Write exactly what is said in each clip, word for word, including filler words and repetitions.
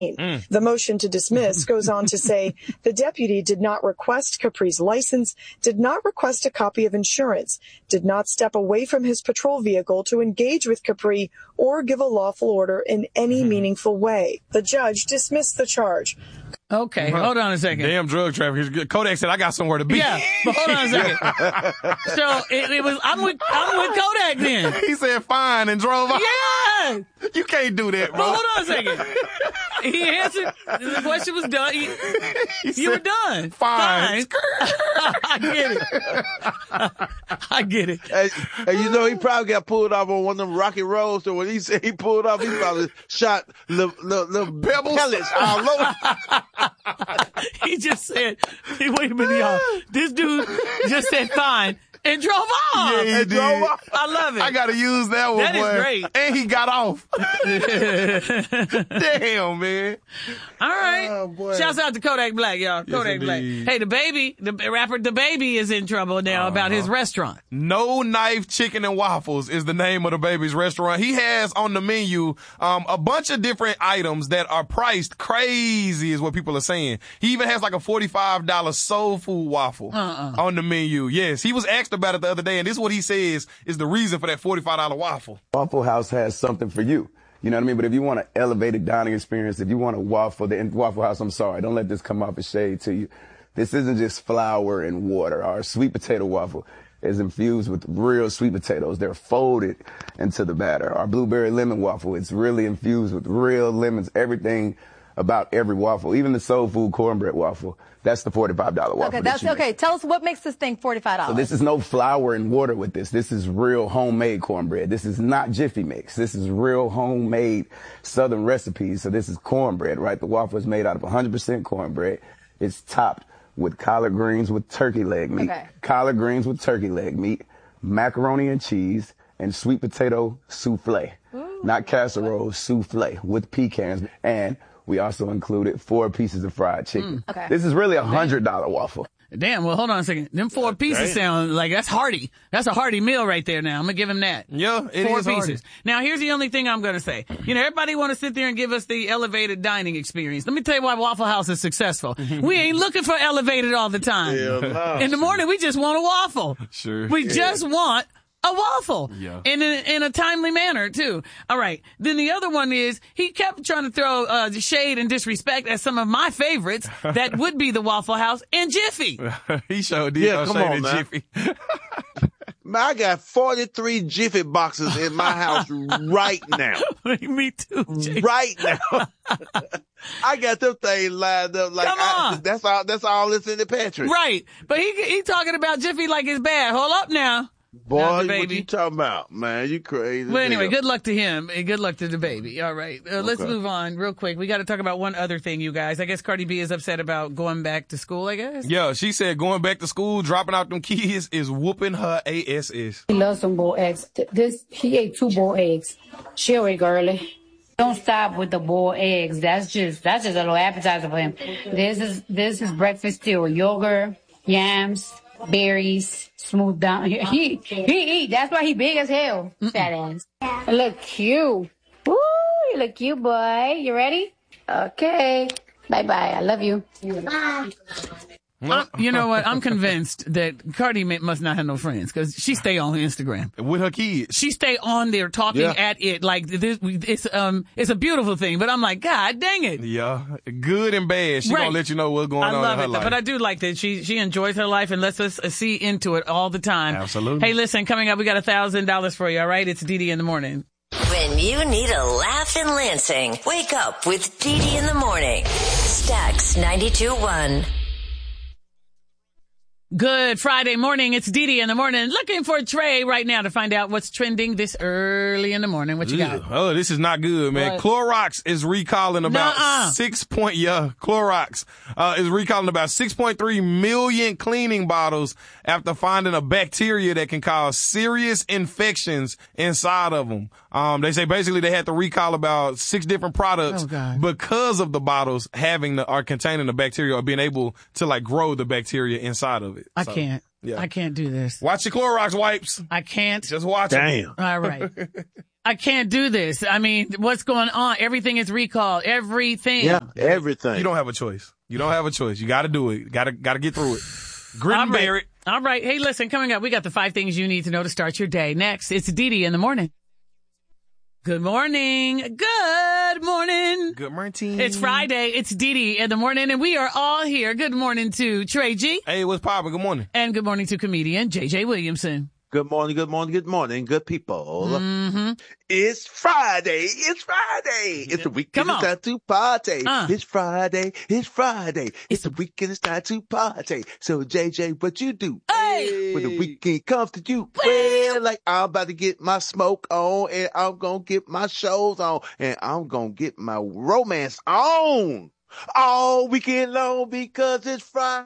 Mm. The motion to dismiss goes on to say the deputy did not request Capri's license, did not request a copy of insurance, did not step away from his patrol vehicle to engage with Capri or give a lawful order in any mm-hmm. meaningful way. The judge dismissed the charge. Okay, hold on a second. Damn drug traffickers. Kodak said, I got somewhere to be. Yeah, but hold on a second. So it, it was, I'm with, I'm with Kodak then. He said fine and drove off. Yeah. You can't do that, bro. But hold on a second. He answered, the question was done. He, he you were done. Fine. Fine. I get it. I get it. And, and you know, he probably got pulled off on one of them rocky roads, so when he said he pulled off, he probably shot little, little, little pebbles pellets all over. He just said, hey, wait a minute, y'all. This dude just said fine and drove off. Yeah, he and did. Drove off. I love it. I got to use that one, That boy. is great. And he got off. Damn, man. All right. Oh, boy. Shouts out to Kodak Black, y'all. Yes, Kodak Black. indeed. Hey, the baby, the rapper The Baby is in trouble now uh-huh. about his restaurant. No Knife Chicken and Waffles is the name of the baby's restaurant. He has on the menu um a bunch of different items that are priced crazy is what people are saying. He even has like a forty-five dollars soul food waffle uh-uh. on the menu. Yes, he was asked about it the other day, and this is what he says is the reason for that forty-five dollars waffle. Waffle House has something for you. You know what I mean? But if you want an elevated dining experience, if you want a waffle, the Waffle House, I'm sorry, don't let this come off as shade to you. This isn't just flour and water. Our sweet potato waffle is infused with real sweet potatoes. They're folded into the batter. Our blueberry lemon waffle, it's really infused with real lemons, everything about every waffle, even the soul food cornbread waffle. That's the forty-five dollars waffle. Okay, that's that okay. Make. Tell us what makes this thing forty-five dollars. So this is no flour and water with this. This is real homemade cornbread. This is not Jiffy Mix. This is real homemade Southern recipes. So this is cornbread, right? The waffle is made out of one hundred percent cornbread. It's topped with collard greens with turkey leg meat, okay. collard greens with turkey leg meat, macaroni and cheese, and sweet potato souffle. Ooh. Not casserole, souffle with pecans. And we also included four pieces of fried chicken. Mm, okay. This is really a one hundred dollars waffle. Damn, well, hold on a second. Them four pieces Great. sound like that's hearty. That's a hearty meal right there now. I'm going to give him that. Yeah, it four is pieces. hearty. Now, here's the only thing I'm going to say. You know, everybody want to sit there and give us the elevated dining experience. Let me tell you why Waffle House is successful. We ain't looking for elevated all the time. Hell no. In the morning, we just want a waffle. Sure. We Yeah. just want a waffle. Yeah. In a, in a timely manner, too. All right. Then the other one is he kept trying to throw uh, shade and disrespect at some of my favorites that would be the Waffle House and Jiffy. He sure did. Yeah, uh, come shade on, and man. Jiffy. Man, I got forty-three Jiffy boxes in my house right now. Me too, Jay. Right now. I got them things lined up like Come I, on. that's all that's all that's in the pantry. Right. But he he talking about Jiffy like it's bad. Hold up now. Boy, Not the what baby. you talking about, man? You crazy. Well, anyway, nigga. good luck to him and good luck to the baby. All right. Uh, let's Okay. move on real quick. We got to talk about one other thing, you guys. I guess Cardi B is upset about going back to school, I guess. Yeah, she said going back to school, dropping out them kids is whooping her ass. He loves some boiled eggs. Th- This he ate two boiled eggs. She awake early. Don't stop with the boiled eggs. That's just that's just a little appetizer for him. This is this is breakfast still. Yogurt, yams, berries, smooth down. He he, he eat. That's why he big as hell. Fat ass. You look cute. Woo, you look cute, boy. You ready? Okay. Bye bye. I love you. Bye. I'm, you know what? I'm convinced that Cardi may, must not have no friends because she stay on Instagram with her kids. She stay on there talking Yeah. at it like this. It's um, it's a beautiful thing. But I'm like, God dang it! Yeah, good and bad. She Right. gonna let you know what's going I on love in her it, though, life. but I do like that she she enjoys her life and lets us uh, see into it all the time. Absolutely. Hey, listen, coming up, we got a thousand dollars for you. All right, it's Dee Dee in the morning. When you need a laugh in Lansing, wake up with Dee Dee in the morning. Stax ninety-two point one. Good Friday morning. It's Dee Dee in the morning. Looking for Trey right now to find out what's trending this early in the morning. What you got? Ugh. Oh, this is not good, man. What? Clorox is recalling about Nuh-uh. six point, yeah, Clorox, uh, is recalling about six point three million cleaning bottles after finding a bacteria that can cause serious infections inside of them. Um, they say basically they had to recall about six different products Oh, God. because of the bottles having the, or containing the bacteria or being able to like grow the bacteria inside of it. I So, can't. yeah. I can't do this. Watch your Clorox wipes. I can't. Just watch Damn. them. All right. I can't do this. I mean, what's going on? Everything is recalled. Everything. Yeah, everything. You don't have a choice. You don't have a choice. You got to do it. Got to got to get through it. Grit and bear it. All right. Hey, listen, coming up, we got the five things you need to know to start your day. Next, it's Dee in the morning. Good morning. Good morning. Good morning. It's Friday. It's Dee in the morning, and we are all here. Good morning to Trey G. Hey, what's poppin'? Good morning. And good morning to comedian J J Williamson. Good morning, good morning, good morning, good people. Mm-hmm. It's Friday. It's Friday. It's the weekend. It's time to party. Uh. It's Friday. It's Friday. It's the weekend. It's time to party. So, J J, what you do? Hey. When the weekend comes to you, well, like I'm about to get my smoke on, and I'm going to get my shows on, and I'm going to get my romance on all weekend long because it's Friday.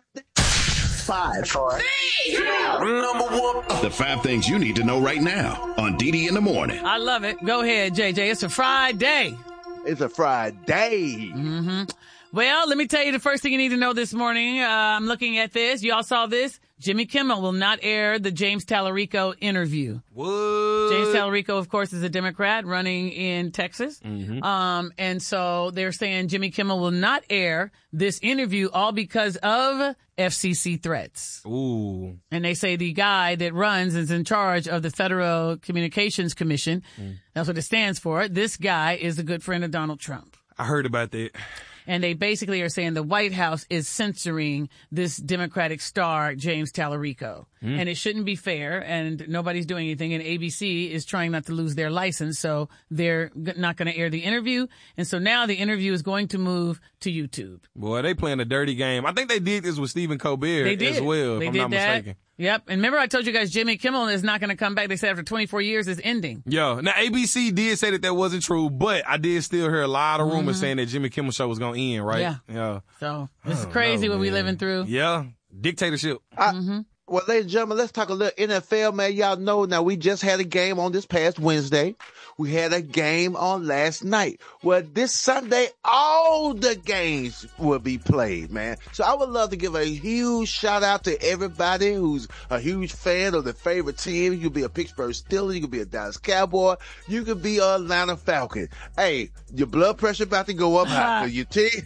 Five, four, three, two, number one. The five things you need to know right now on Dee in the morning. I love it. Go ahead, J J. It's a Friday. It's a Friday. Mm-hmm. Well, let me tell you the first thing you need to know this morning. Uh, I'm looking at this. Y'all saw this. Jimmy Kimmel will not air the James Tallarico interview. What? James Tallarico, of course, is a Democrat running in Texas. Mm-hmm. Um, and so they're saying Jimmy Kimmel will not air this interview all because of F C C threats. Ooh. And they say the guy that runs is in charge of the Federal Communications Commission. Mm. That's what it stands for. This guy is a good friend of Donald Trump. I heard about that. And they basically are saying the White House is censoring this Democratic star, James Tallarico. Mm. And it shouldn't be fair, and nobody's doing anything. And A B C is trying not to lose their license, so they're not going to air the interview. And so now the interview is going to move to YouTube. Boy, they playing a dirty game. I think they did this with Stephen Colbert they did. as well, they if I'm did not that. mistaken. Yep. And remember I told you guys Jimmy Kimmel is not going to come back. They said after twenty-four years it's ending. Yo, now A B C did say that that wasn't true, but I did still hear a lot of rumors mm-hmm. saying that Jimmy Kimmel show was going to end, right? Yeah. Yeah. So this is crazy know, what man. we living through. Yeah. Dictatorship. I, mm-hmm. Well, ladies and gentlemen, let's talk a little N F L, man. Y'all know now we just had a game on this past Wednesday. We had a game on last night. Well, this Sunday, all the games will be played, man. So I would love to give a huge shout out to everybody who's a huge fan of the favorite team. You could be a Pittsburgh Steelers. You could be a Dallas Cowboy. You could be an Atlanta Falcon. Hey, your blood pressure about to go up high because your team,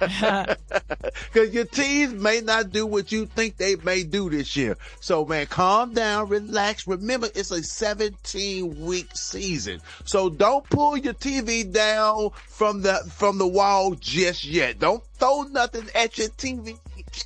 because your teams may not do what you think they may do this year. So, man, calm down, relax. Remember, it's a seventeen-week season. So don't pull your T V down from the from the wall just yet. Don't throw nothing at your T V.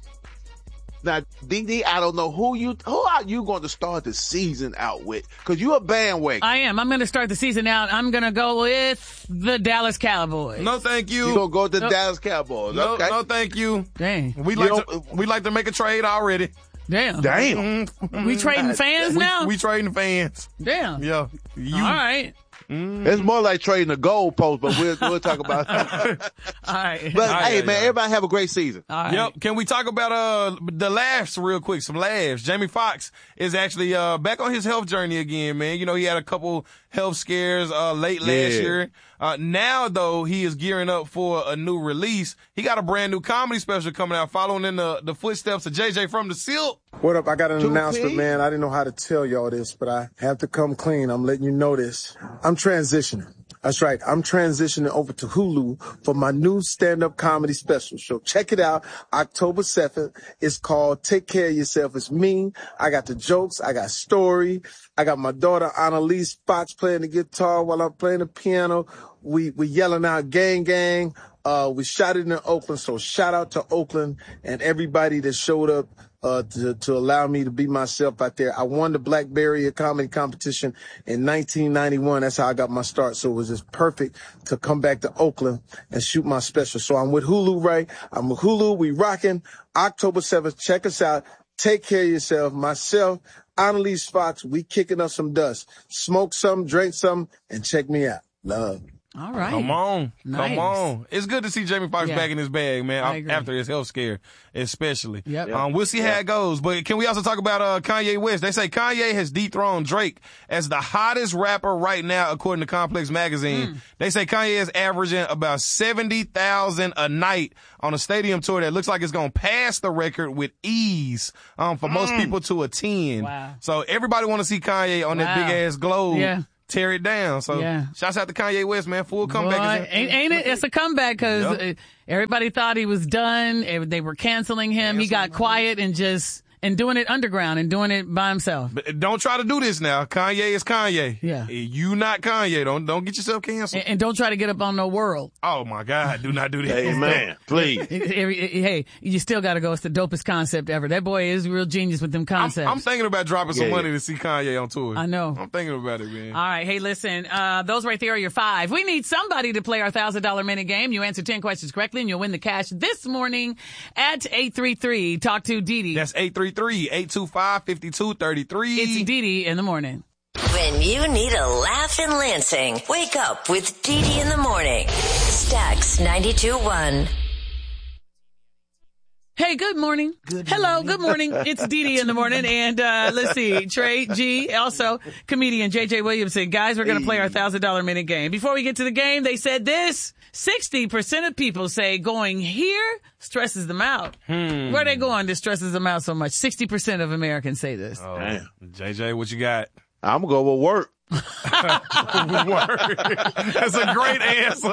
Now, D D, I don't know who you who are you going to start the season out with? Because you're a bandwagon. I am. I'm going to start the season out. I'm going to go with the Dallas Cowboys. No, thank you. You're going to go with the no. Dallas Cowboys. No, okay. no, thank you. Dang. We like to, we like to make a trade already. Damn. Damn. We trading fans we, now? We trading fans. Damn. Yeah. You, All right. Mm. It's more like trading a goalpost, but we'll we'll talk about that. All right. But All right, hey, yeah, man, yeah. everybody have a great season. All right. Yep. Can we talk about uh the laughs real quick? Some laughs. Jamie Foxx is actually uh back on his health journey again, man. You know, he had a couple health scares uh late last Yeah. year. Uh now though, he is gearing up for a new release. He got a brand new comedy special coming out following in the the footsteps of J J from the Silk. What up? I got an Two announcement, P? man. I didn't know how to tell y'all this, but I have to come clean. I'm letting you know this. I'm transitioning. That's right. I'm transitioning over to Hulu for my new stand-up comedy special. So check it out. October seventh. It's called Take Care of Yourself. It's me. I got the jokes. I got story. I got my daughter, Annalise Fox, playing the guitar while I'm playing the piano. We, we yelling out gang, gang. Uh, we shot it in Oakland. So shout out to Oakland and everybody that showed up. Uh, to, to allow me to be myself out there. I won the Black Barrier comedy competition in nineteen ninety-one. That's how I got my start. So it was just perfect to come back to Oakland and shoot my special. So I'm with Hulu, right? I'm with Hulu. We rocking October seventh. Check us out. Take care of yourself. Myself, Annalise Fox, we kicking up some dust. Smoke some, drink some, and check me out. Love. All right. Come on. Nice. Come on. It's good to see Jamie Foxx Yeah. back in his bag, man, I agree. after his health scare, especially. Yep. Um, we'll see how it goes. But can we also talk about uh, Kanye West? They say Kanye has dethroned Drake as the hottest rapper right now, according to Complex Magazine. Mm. They say Kanye is averaging about seventy thousand a night on a stadium tour that looks like it's going to pass the record with ease um, for most people to attend. Wow. So everybody want to see Kanye on that Wow. big-ass globe. Yeah. tear it down. So, Yeah. shouts out to Kanye West, man. Full comeback. Boy, ain't, ain't it? It's a comeback because Yep. everybody thought he was done. Eh, They were canceling him. He got quiet and just and doing it underground and doing it by himself. But don't try to do this now. Kanye is Kanye. Yeah. You not Kanye. Don't don't get yourself canceled. And, and don't try to get up on no world. Oh my God. Do not do that. Amen. Please. Hey, you still got to go. It's the dopest concept ever. That boy is a real genius with them I'm, concepts. I'm thinking about dropping some Yeah, money yeah. to see Kanye on tour. I know. I'm thinking about it, man. All right. Hey, listen, uh, those right there are your five. We need somebody to play our one thousand dollars minute game. You answer ten questions correctly and you'll win the cash this morning at eight three three. Talk to Dee Dee. That's eight three three, eight two five, five two three three. It's Dee Dee in the morning. When you need a laugh in Lansing, wake up with Dee Dee in the morning. Stax ninety-two point one. Hey, good morning. Good Hello, morning. Good morning. It's Dee Dee in the morning. And uh let's see, Trey G, also comedian J J Williamson. Guys, we're going to play our one thousand dollars minute game. Before we get to the game, they said this. sixty percent of people say going here stresses them out. Hmm. Where they going that stresses them out so much? sixty percent of Americans say this. Oh, damn. J J, what you got? I'm going to go with work. Word. That's a great answer.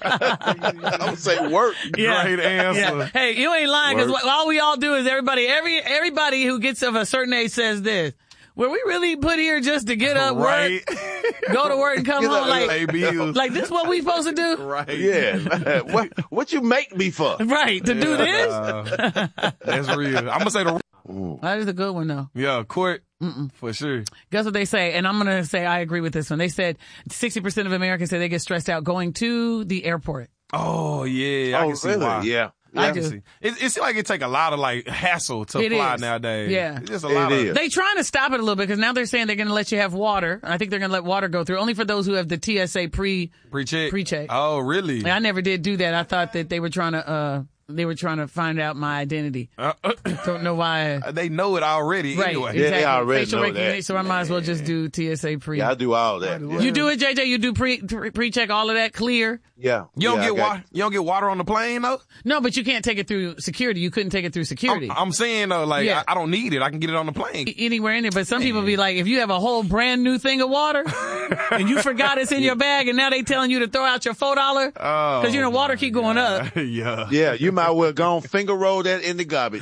I'm going to say work. Yeah. Great answer. Yeah. Hey, you ain't lying because Work. all we all do is everybody, every everybody who gets of a certain age says this. Were we really put here just to get up, Right. work, go to work and come Get home? up, Like, pay bills. like this what we supposed to do? Right. Yeah. what, what you make me for? Right, to do this? Uh, that's real. I'm going to say the, That is a good one, though. yeah, court. Mm-mm. For sure. Guess what they say? And I'm going to say I agree with this one. They said sixty percent of Americans say they get stressed out going to the airport. Oh, yeah. I Oh, can see really? why. Yeah. I I can do. see. It, it seems like it take a lot of like hassle to It fly is. nowadays. Yeah. It's just a It lot is. of. They trying to stop it a little bit because now they're saying they're going to let you have water. I think they're going to let water go through only for those who have the T S A pre Pre-check. pre-check. Oh, really? I never did do that. I thought that they were trying to uh they were trying to find out my identity. Uh, uh, Don't know why. they know it already Right, anyway. Yeah, exactly. they already Facial know recognition, that. so I might as well just do T S A pre. Yeah, I do all that. Yeah. You do it, J J. You do pre pre check all of that clear. Yeah. You don't Yeah, I get got- water. You don't get water on the plane though. No, but you can't take it through security. You couldn't take it through security. I'm, I'm saying though, like Yeah. I, I don't need it. I can get it on the plane. Anywhere in there, but some people be like, if you have a whole brand new thing of water and you forgot it's in your bag, and now they telling you to throw out your four dollar Oh, because you know water keep going up. yeah. Yeah, you might well go and finger roll that in the garbage.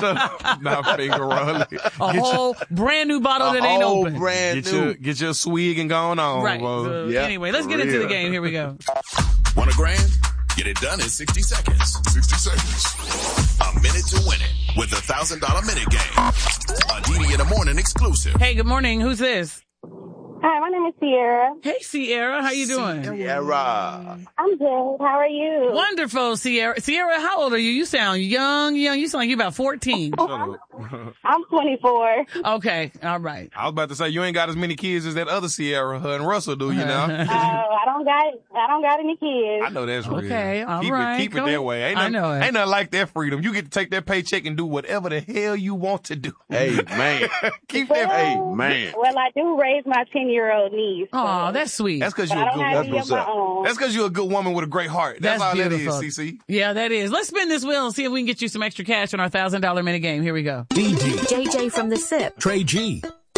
Not finger rolling. A whole brand new bottle that A ain't whole open. brand Get new. your get your swig and going on, Right. bro. So, Yeah, anyway, let's for get into the real. game. Here we go. Want a grand? Get it done in sixty seconds. sixty seconds. A minute to win it with the one thousand dollars minute game. A Dee Dee in the morning exclusive. Hey, good morning. Who's this? Hi, my name is Sierra. Hey, Sierra. How you doing? Sierra. I'm good. How are you? Wonderful, Sierra. Sierra, how old are you? You sound young, young. You sound like you're about fourteen. I'm twenty-four. Okay, all right. I was about to say you ain't got as many kids as that other Sierra, her and Russell do, you know? Oh, I don't got I don't got any kids. I know that's real. Okay, all keep right. It, keep Go it that ahead. way. Ain't I nothing, know it. Ain't nothing like that freedom. You get to take that paycheck and do whatever the hell you want to do. Hey, man. keep well, that. Hey, man. Well, I do raise my ten-year-old niece. So. Oh, that's sweet. That's because But you're I a don't good have woman. any of my own. That's because you're a good woman with a great heart. That's, That's all beautiful. that is, C C. Yeah, that is. Let's spin this wheel and see if we can get you some extra cash on our one thousand dollars minute game. Here we go. Dee Dee. J J from the S I P. Trey G.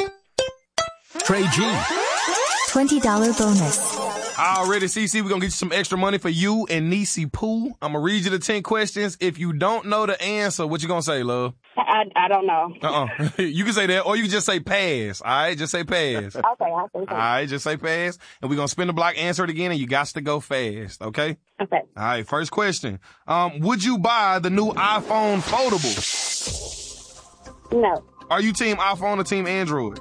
Trey G. twenty dollars bonus. Already, C C, we're going to get you some extra money for you and Niecy Pooh. I'm going to read you the ten questions. If you don't know the answer, what you going to say, love? I, I don't know. Uh-uh. You can say that, or you can just say pass. All right? Just say pass. Okay, I'll say All right? Just say pass. And we're going to spin the block, answer it again, and you got to go fast, okay? Okay. All right, first question. Um, would you buy the new iPhone foldable? No. Are you team iPhone or team Android?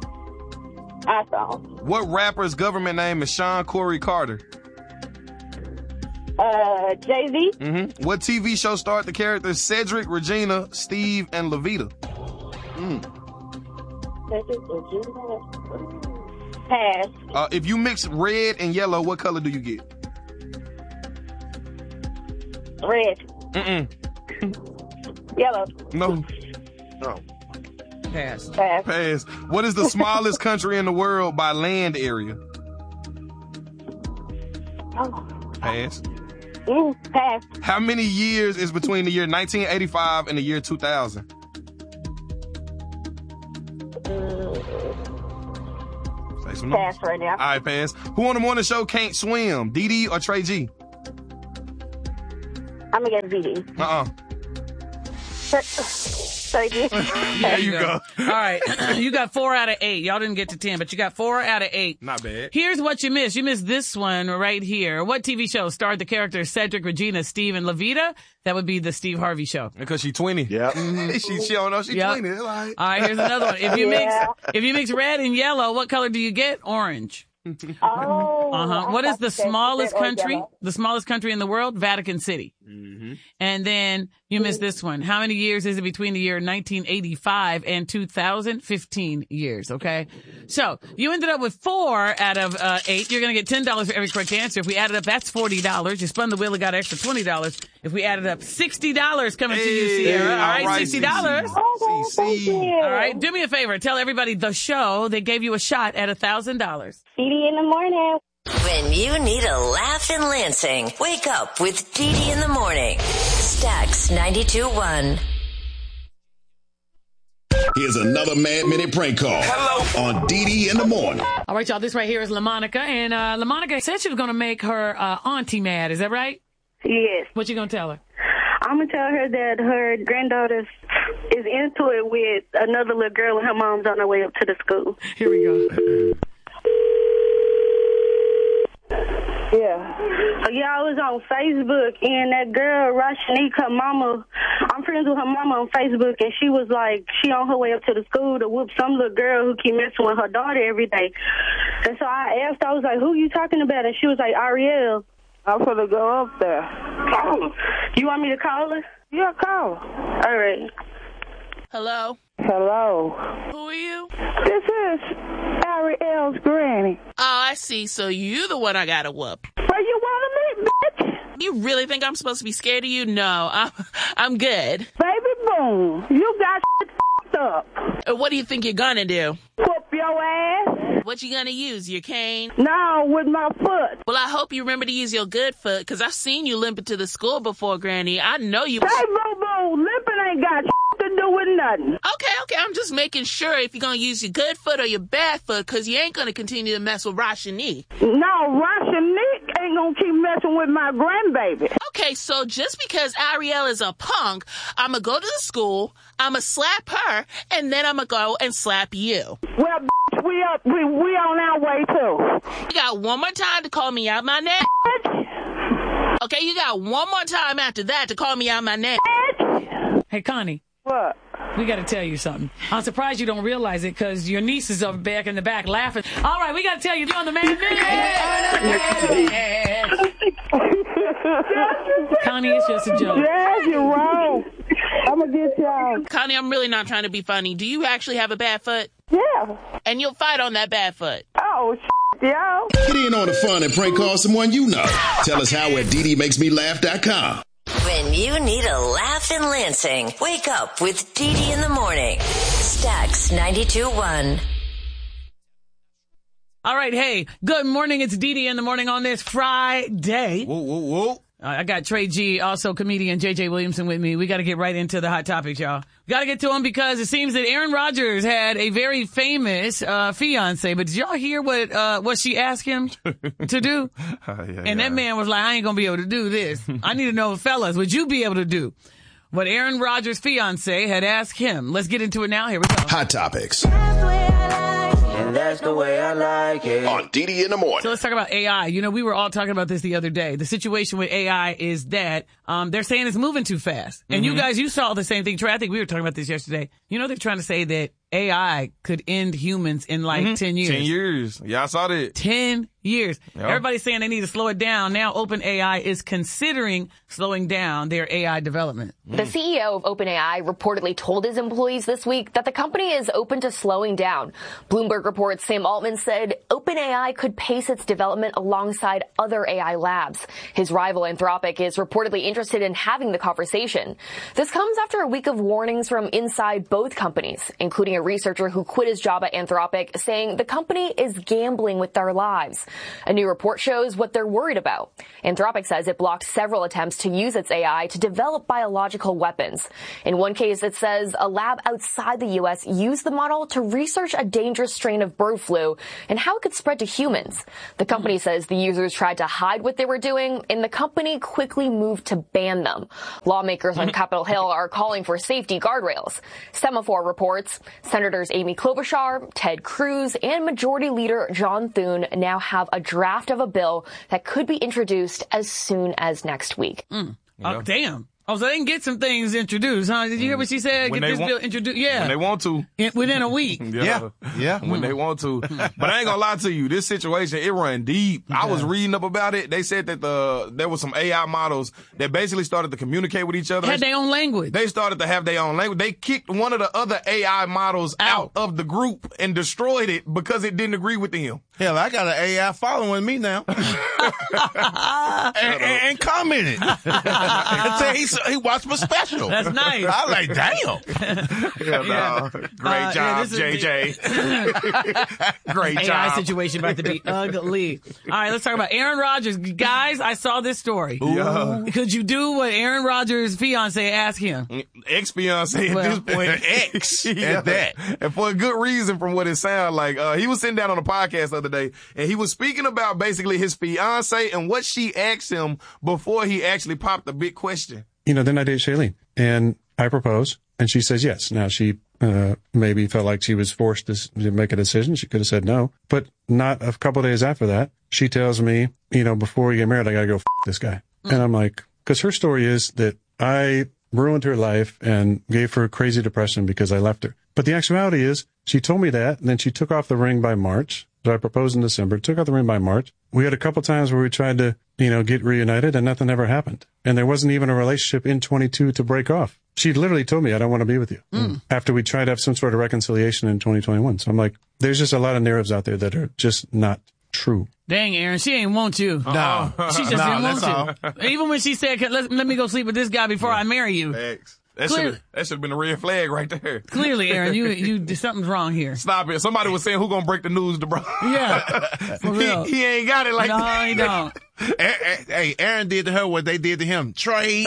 iPhone. What rapper's government name is Sean Corey Carter? Uh, Jay-Z. Mm-hmm. What T V show starred the characters Cedric, Regina, Steve, and Levita? Mm. Pass. Uh, if you mix red and yellow, what color do you get? Red. Mm-mm. Yellow. No. No. Pass. Pass. Pass. What is the smallest country in the world by land area? Oh. Pass. Mm, pass. How many years is between the year nineteen eighty-five and the year two thousand? Say some numbers. Pass right now. All right, pass. Who on the morning show can't swim? Dee or Trey G? I'm going to get Dee. Uh-uh. Thank you. There you go. All right. You got four out of eight. Y'all didn't get to ten, but you got four out of eight. Not bad. Here's what you missed. You missed this one right here. What T V show starred the characters Cedric, Regina, Steve, and Levita? That would be the Steve Harvey Show. Because she's twenty. Yeah. Mm-hmm. she, she don't know she's Yep. twenty. Like... All right, here's another one. If you Yeah. mix if you mix red and yellow, what color do you get? Orange. Oh. Uh-huh. I What is thought the you said smallest red or country? yellow. The smallest country in the world? Vatican City. Mm-hmm. And then you missed this one. How many years is it between the year nineteen eighty-five and two thousand? fifteen years, okay? So you ended up with four out of uh, eight. You're going to get ten dollars for every correct answer. If we added up, that's forty dollars. You spun the wheel and got an extra twenty dollars. If we added up, sixty dollars coming to you, Hey, Sierra. All all right, right, sixty dollars. Oh, thank you. All right, do me a favor. Tell everybody the show. They gave you a shot at one thousand dollars. Dee Dee in the morning. When you need a laugh in Lansing, wake up with Dee Dee in the morning. Stax ninety-two point one. Here's another Mad Minute prank call. Hello. On Dee Dee in the morning. All right, y'all. This right here is LaMonica. And uh, LaMonica said she was going to make her uh, auntie mad. Is that right? Yes. What you going to tell her? I'm going to tell her that her granddaughter is into it with another little girl and her mom's on her way up to the school. Here we go. Yeah. So, yeah, I was on Facebook, and that girl, Rashanique, her mama, I'm friends with her mama on Facebook, and she was like, she on her way up to the school to whoop some little girl who keep messing with her daughter every day. And so I asked her, I was like, who you talking about? And she was like, Ariel. I'm going to go up there. Call her. You want me to call her? Yeah, call her. All right. Hello? Hello. Who are you? This is Ariel's granny. Oh, I see. So you the one I gotta whoop. Where you want to meet, bitch? You really think I'm supposed to be scared of you? No, I'm, I'm good. Baby boom. You got shit f***ed up. Uh, What do you think you're gonna do? Whoop your ass. What you gonna use? Your cane? No, with my foot. Well, I hope you remember to use your good foot, because I've seen you limping to the school before, Granny. I know you... Hey, boo-boo, limping ain't got shit to do with nothing. Okay, okay, I'm just making sure if you're gonna use your good foot or your bad foot, because you ain't gonna continue to mess with Rashanique. No, Rashanique ain't gonna keep messing with my grandbaby. Okay, so just because Ariel is a punk, I'm gonna go to the school, I'm gonna slap her, and then I'm gonna go and slap you. Well, bitch, we up, we, we on our way, too. You got one more time to call me out my name. Okay, you got one more time after that to call me out my name. Hey, Connie. What? We got to tell you something. I'm surprised you don't realize it because your niece is up back in the back laughing. All right, we got to tell you, you're on the Mad Minute. Connie, it's just a joke. Yes, you're wrong. I'm going to get y'all. Connie, I'm really not trying to be funny. Do you actually have a bad foot? Yeah. And you'll fight on that bad foot? Oh, shit, yo. Get in on the fun and prank call someone you know. Tell us how at Dee Dee Makes Me Laugh dot com. When you need a laugh in Lansing, wake up with Dee Dee in the morning. Stax ninety-two point one. All right, hey, good morning. It's Dee Dee in the morning on this Friday. Whoa, whoa, whoa. Uh, I got Trey G, also comedian J J Williamson with me. We got to get right into the hot topics, y'all. We got to get to them because it seems that Aaron Rodgers had a very famous uh, fiance. But did y'all hear what uh, what she asked him to do? Uh, yeah, and yeah. that man was like, I ain't going to be able to do this. I need to know, fellas, would you be able to do what Aaron Rodgers' fiance had asked him? Let's get into it now. Here we go. Hot topics. And that's the way I like it. On Dee Dee in the morning. So let's talk about A I. You know, we were all talking about this the other day. The situation with A I is that um, they're saying it's moving too fast. And Mm-hmm. you guys, you saw the same thing. Trey, I think we were talking about this yesterday. You know, they're trying to say that A I could end humans in like Mhm. ten years. ten years. Yeah, I saw that. ten years. Yep. Everybody's saying they need to slow it down. Now OpenAI is considering slowing down their A I development. The C E O of OpenAI reportedly told his employees this week that the company is open to slowing down. Bloomberg reports Sam Altman said OpenAI could pace its development alongside other A I labs. His rival Anthropic is reportedly interested in having the conversation. This comes after a week of warnings from inside both companies, including a the researcher who quit his job at Anthropic, saying the company is gambling with their lives. A new report shows what they're worried about. Anthropic says it blocked several attempts to use its A I to develop biological weapons. In one case, it says a lab outside the U S used the model to research a dangerous strain of bird flu and how it could spread to humans. The company says the users tried to hide what they were doing, and the company quickly moved to ban them. Lawmakers on Capitol Hill are calling for safety guardrails. Semaphore reports Senators Amy Klobuchar, Ted Cruz, and Majority Leader John Thune now have a draft of a bill that could be introduced as soon as next week. Mm. Oh, damn. Oh, so they can get some things introduced, huh? Did you hear what she said? When Get they this want- bill introduced. Yeah. When they want to. In- within a week. Yeah. Yeah. When they want to. But I ain't gonna lie to you. This situation, it run deep. I was reading up about it. They said that the there was some A I models that basically started to communicate with each other. Had their own language. They started to have their own language. They kicked one of the other A I models out, of the group and destroyed it because it didn't agree with them. Hell, I got an A I following me now. and, and, and commented. and say he, he watched my special. That's nice. I like, damn. Yeah, no. Great Uh, job, yeah, this is J J. Great A I job. situation about to be ugly. All right, let's talk about Aaron Rodgers. Guys, I saw this story. Yeah. Could you do what Aaron Rodgers' fiance asked him? Ex-fiance at Well, this point. Ex Yeah. at that. And for a good reason from what it sounded like. Uh, he was sitting down on a podcast the other day and he was speaking about basically his fiance and what she asked him before he actually popped the big question. You know, then I date Shailene and I propose and she says yes. Now she uh, maybe felt like she was forced to, s- to make a decision. She could have said no, but not a couple of days after that, she tells me, you know, before we get married, I got to go f- this guy. Mm. And I'm like, because her story is that I ruined her life and gave her crazy depression because I left her. But the actuality is she told me that and then she took off the ring by March. So I proposed in December, took out the ring by March. We had a couple times where we tried to, you know, get reunited and nothing ever happened. And there wasn't even a relationship in twenty-two to break off. She literally told me, I don't want to be with you. Mm. After we tried to have some sort of reconciliation in twenty twenty-one. So I'm like, there's just a lot of narratives out there that are just not true. Dang, Aaron, she ain't want you. No. She just No, didn't that's want you. Even when she said, let, let me go sleep with this guy before I marry you. Thanks. That Clear- should that should have been a red flag right there. Clearly, Aaron, you you something's wrong here. Stop it. Somebody was saying who gonna break the news to bro. Yeah. For real. he, he ain't got it like No, that. he don't. Hey, Aaron did to her what they did to him. Trade.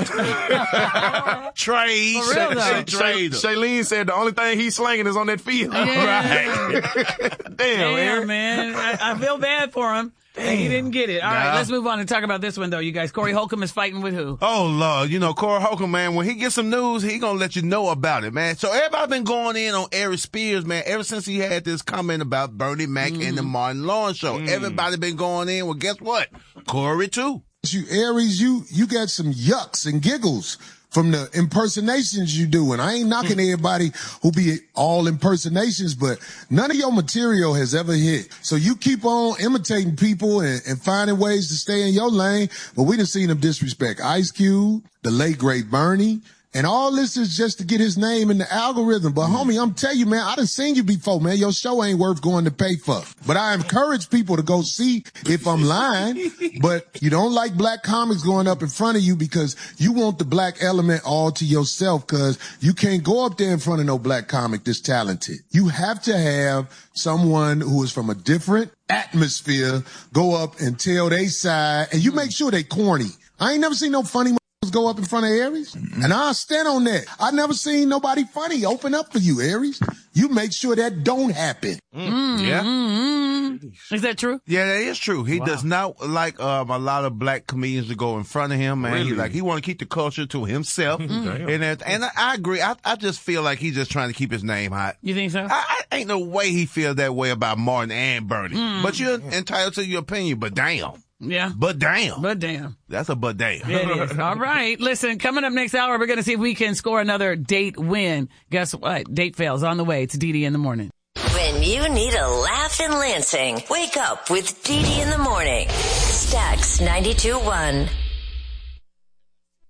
Trade. For real, though. Trade. Shailene said the only thing he's slanging is on that field. Yeah. Damn, Damn, Aaron. man. I, I feel bad for him. Damn. He didn't get it. All right, Nah. let's move on and talk about this one, though, you guys. Corey Holcomb is fighting with who? Oh, Lord. You know, Corey Holcomb, man, when he gets some news, he gonna let you know about it, man. So everybody been going in on Ari Spears, man, ever since he had this comment about Bernie Mac Mm. and the Martin Lawrence show. Everybody been going in. Well, guess what? Corey, too. You Aries, you you got some yucks and giggles from the impersonations you do. And I ain't knocking everybody who be all impersonations, but none of your material has ever hit. So you keep on imitating people and, and finding ways to stay in your lane. But we done seen him disrespect Ice Cube, the late great Bernie. And all this is just to get his name in the algorithm. But homie, I'm telling you, man, I done seen you before, man. Your show ain't worth going to pay for. But I encourage people to go see if I'm lying. But you don't like black comics going up in front of you because you want the black element all to yourself, because you can't go up there in front of no black comic that's talented. You have to have someone who is from a different atmosphere go up and tell they side, and you make sure they corny. I ain't never seen no funny go up in front of Aries, and I'll stand on that. I never seen nobody funny open up for you, Aries. You make sure that don't happen. Mm, yeah. Mm-hmm. Is that true? Yeah, that is true. He Wow. does not like um, a lot of black comedians to go in front of him, man. Really? He like he want to keep the culture to himself, Mm. and that, and I, I agree. I, I just feel like he's just trying to keep his name hot. You think so? I, I ain't no way he feels that way about Martin and Bernie. Mm. But you're entitled to your opinion. But damn. Yeah. But damn. But damn. That's a but damn. Yeah, it is. All right. Listen, coming up next hour, we're going to see if we can score another date win. Guess what? Date fails on the way. It's Dee Dee in the morning. When you need a laugh in Lansing, wake up with Dee Dee in the morning. Stax ninety-two point one.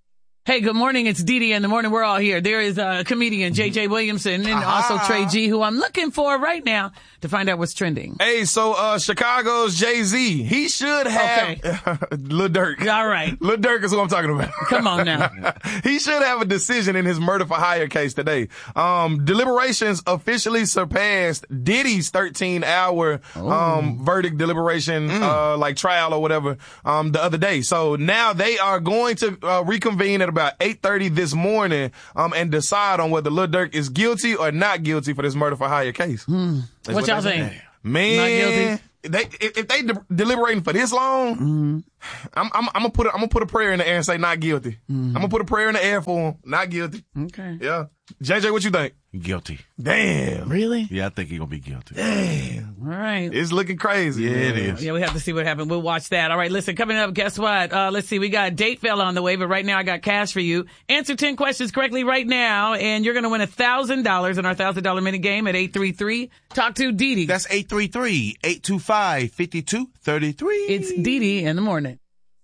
Hey, good morning. It's Dee Dee in the morning. We're all here. There is a comedian, J J Williamson, and Aha. also Trey G, who I'm looking for right now to find out what's trending. Hey, so uh Chicago's Jay-Z, he should have Okay. Lil Durk. All right. Lil Durk is what I'm talking about. Come on now. He should have a decision in his murder for hire case today. Um, deliberations officially surpassed Diddy's thirteen hour um verdict deliberation, uh, like trial or whatever, um, the other day. So now they are going to uh, reconvene at about eight thirty this morning, um, and decide on whether Lil Durk is guilty or not guilty for this murder for hire case. That's What y'all they think? say. Man, Not guilty? they if, if they de- deliberating for this long, Mm-hmm. I'm, I'm, I'm gonna put a, I'm gonna put a prayer in the air and say not guilty. Mm-hmm. I'm gonna put a prayer in the air for him, not guilty. Okay. Yeah, J J, what you think? Guilty. Damn, Really? Yeah, I think he's gonna be guilty. damn, All right. it's looking crazy. Yeah, it man. is. Yeah, we have to see what happened. We'll watch that. All right, listen, coming up, guess what? Uh, let's see, we got Date Fella on the way, but right now I got cash for you. Answer ten questions correctly right now, and you're going to win one thousand dollars in our one thousand dollars minute game at eight three three. Talk to Dee Dee. That's eight three three, eight two five, five two three three. It's Dee Dee in the morning.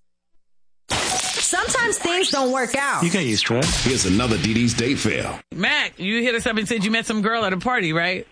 Sometimes things don't work out. You can't use stress. Here's another Dee Dee's date fail. Mac, you hit us up and said you met some girl at a party, right?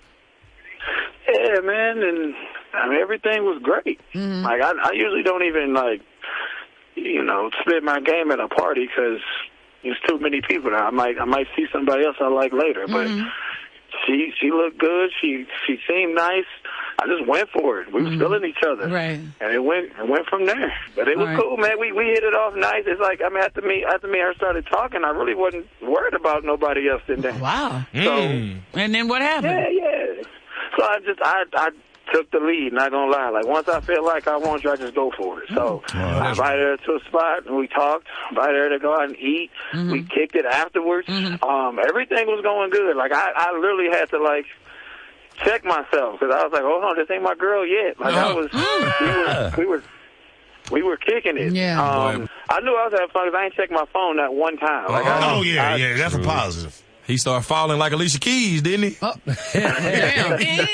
Yeah, man, and I mean everything was great. Mm-hmm. Like I, I usually don't even like, you know, split my game at a party because there's too many people. I might, I might see somebody else I like later, but Mm-hmm. she, she looked good. She, she seemed nice. I just went for it. We was feeling each other, Right. and it went, it went from there. But it was All right. cool, man. We, we hit it off nice. It's like I mean, after me, after me, and her started talking. I really wasn't worried about nobody else in there. Wow. So. And then what happened? Yeah, yeah. So I just, I, I took the lead, not gonna lie. Like, once I feel like I want you, I just go for it. So I invited her to a spot, and we talked. Invited her to go out and eat. Mm-hmm. We kicked it afterwards. Um, everything was going good. Like, I, I literally had to, like, check myself, because I was like, hold on, this ain't my girl yet. Like, I was, we were, we were, we were kicking it. Yeah. Um, I knew I was having fun because I ain't checked my phone that one time. Like, I, Oh, yeah, I, yeah, that's a positive. He started falling like Alicia Keys, didn't he? Oh. Damn. All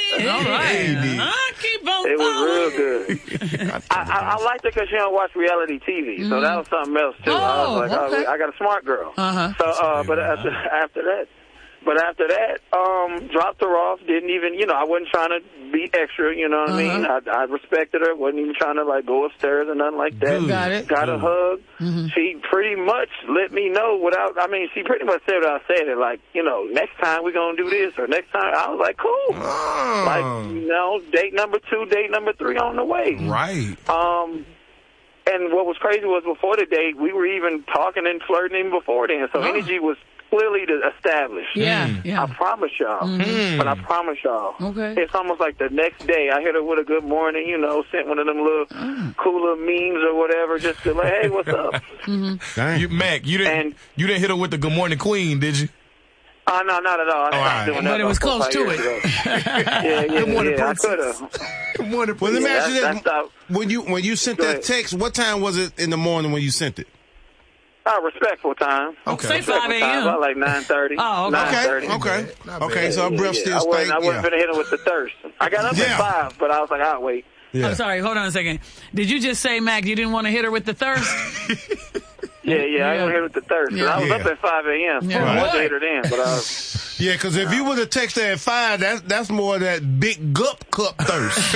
right. I keep on It was falling. real good. I, I, I liked her because she don't watch reality T V, so that was something else too. I Oh, was like, okay. oh, I got a smart girl. Uh-huh. So, uh, but after, after that, but after that, um, dropped her off. Didn't even, you know, I wasn't trying to be extra. You know what I mean? I, I respected her. Wasn't even trying to like go upstairs or nothing like that. Good. Got it. Got a hug. Mm-hmm. She pretty much let me know without. I mean, she pretty much said what I said. It like, you know, next time we're gonna do this or next time. I was like, cool. Oh. Like, you know, date number two, date number three on the way. Right. Um, and what was crazy was before the date, we were even talking and flirting even before then. So Oh. energy was clearly established. Yeah, yeah. I promise y'all. Mhm. But I promise y'all. Okay. It's almost like the next day I hit her with a good morning, you know, sent one of them little cool little memes or whatever, just to like, hey, what's up? Mm-hmm. You, Mac, you didn't And- you didn't hit her with the Good Morning Queen, did you? Oh, no, not at all. I stopped right. doing that But it was about four, close five to years it. ago. yeah, yeah, Good morning, yeah. I princess. could have. Good morning, Well, let me Yeah, ask you that's- this. that's how- When you, when you sent Go that ahead. text, what time was it in the morning when you sent it? Oh, respectful time. Okay. Say Respectful five a.m. time, About like nine thirty. Oh, okay. nine Okay, thirty. okay. Not Okay, bad. so our breath Yeah, still I wasn't, stank. I wasn't Yeah. finna hit him with the thirst. I got up Yeah. at five, but I was like, I'll wait. Yeah. I'm sorry. Hold on a second. Did you just say, Mac, you didn't want to hit her with the thirst? Yeah, yeah, I Yeah. ain't gonna hit with the thirst. 'Cause I was Yeah. up at five a.m. Yeah. So I Right. wanted to hit her then, but I was... Yeah, because if you would have texted at five, that's that's more of that big gup cup thirst.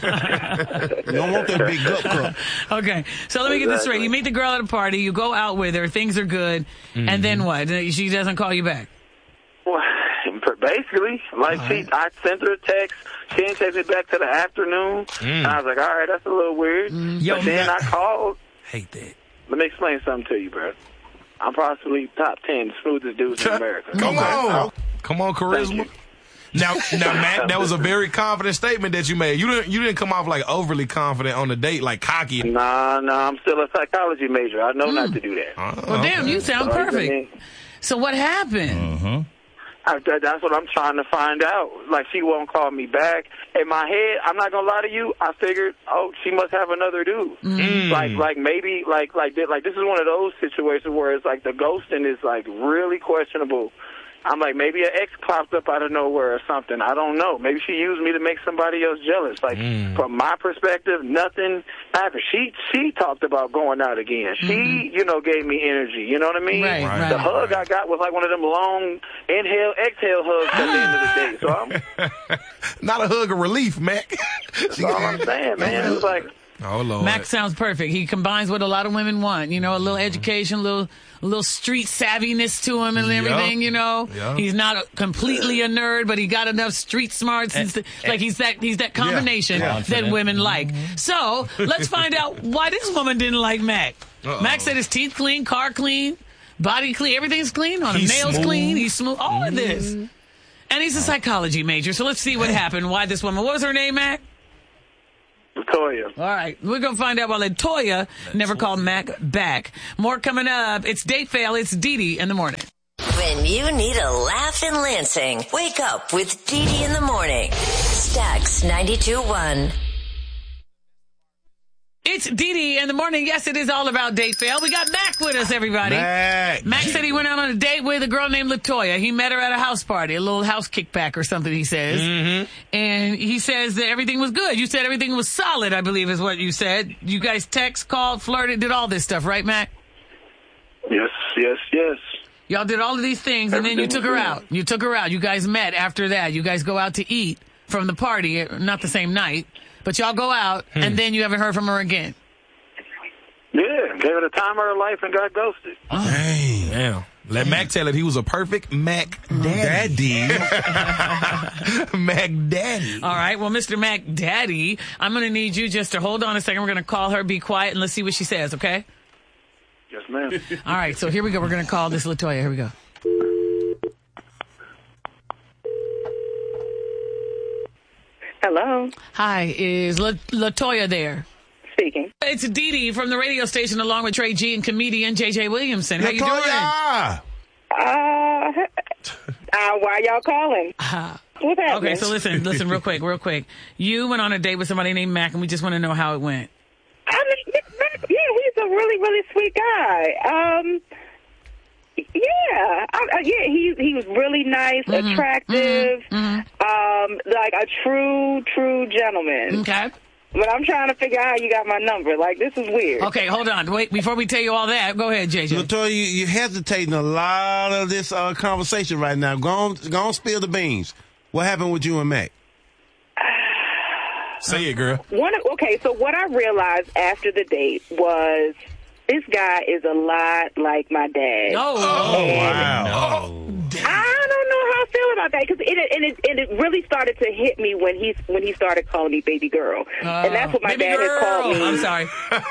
You don't want that big gup cup. Okay. So let me get this straight. You meet the girl at a party. You go out with her. Things are good. And then what? She doesn't call you back. Well, basically, like she, I sent her a text. She didn't text me back to the afternoon. And I was like, all right, that's a little weird. Yo, but then I called. Hate that. Let me explain something to you, bro. I'm possibly top ten smoothest dudes in America. Come on. Come on, Thank charisma. you. Now, now, Mac, that was a very confident statement that you made. You didn't, you didn't come off like overly confident on the date, like cocky. Nah, nah, I'm still a psychology major. I know not to do that. Well, damn, you sound So, I perfect. mean, So what happened? I, that- that's what I'm trying to find out. Like, she won't call me back. In my head, I'm not gonna lie to you. I figured, oh, she must have another dude. Mm. Like, like maybe, like, like, thi- like this is one of those situations where it's like the ghosting is like really questionable. I'm like, maybe an ex popped up out of nowhere or something. I don't know. Maybe she used me to make somebody else jealous. Like, mm. from my perspective, nothing happened. She she talked about going out again. She, mm-hmm. you know, gave me energy. You know what I mean? Right, right, the hug right. I got was like one of them long inhale, exhale hugs at the end of the day. So I'm not a hug of relief, Mac. That's all I'm saying, man. It was like, oh Lord. Mac sounds perfect. He combines what a lot of women want. You know, a little education, a little, a little street savviness to him and everything. Yep. You know, yep. He's not a, completely a nerd, but he got enough street smarts. And, and, like he's that he's that combination yeah, yeah. that women like. So let's find out why this woman didn't like Mac. Uh-oh. Mac said his teeth clean, car clean, body clean, everything's clean on him. He's nails smooth. clean. He's smooth. All mm-hmm. of this, and he's a psychology major. So let's see what happened. Why this woman? What was her name, Mac? Latoya. All right. We're going to find out why Latoya never called Mac back. More coming up. It's Date Fail. It's Dee Dee in the morning. When you need a laugh in Lansing, wake up with Dee Dee in the morning. Stax ninety-two point one. It's Dee Dee in the morning. Yes, it is all about Date Fail. We got Mac with us, everybody. Mac. Mac said he went out on a date with a girl named Latoya. He met her at a house party, a little house kickback or something, he says. Mm-hmm. And he says that everything was good. You said everything was solid, I believe is what you said. You guys text, called, flirted, did all this stuff, right, Mac? Yes, yes, yes. Y'all did all of these things, and then you took her out. You took her out. You guys met after that. You guys go out to eat from the party, not the same night, but y'all go out, hmm. and then you haven't heard from her again. Yeah, gave her the time of her life and got ghosted. Oh. Dang. Damn. Let Damn. Mac tell it he was a perfect Mac Daddy. Mac Daddy. All right. Well, Mister Mac Daddy, I'm going to need you just to hold on a second. We're going to call her, be quiet, and let's see what she says, okay? Yes, ma'am. All right. So here we go. We're going to call this Latoya. Here we go. Hello. Hi. Is La- Latoya there? Speaking. It's Dee Dee from the radio station along with Trey G and comedian J J Williamson. How you doing? Uh, uh, why y'all calling? Uh, What's happening? Okay, so listen, listen real quick, real quick. You went on a date with somebody named Mac, and we just want to know how it went. I mean, Mac, yeah, he's a really, really sweet guy. Um, yeah, I, I, yeah, he he was really nice, mm-hmm, attractive, mm-hmm, mm-hmm. um, like a true, true gentleman. Okay. But I'm trying to figure out how you got my number. Like, this is weird. Okay, hold on. Wait, before we tell you all that, go ahead, J J. Latoya, you, you're hesitating a lot of this uh, conversation right now. Go on, go on, spill the beans. What happened with you and Mac? Say it, girl. One, okay, so what I realized after the date was this guy is a lot like my dad. No. Oh, and wow. Oh, I don't know how I feel about that because it, and it and it really started to hit me when he when he started calling me baby girl, uh, and that's what my dad girl. has called me. I'm sorry.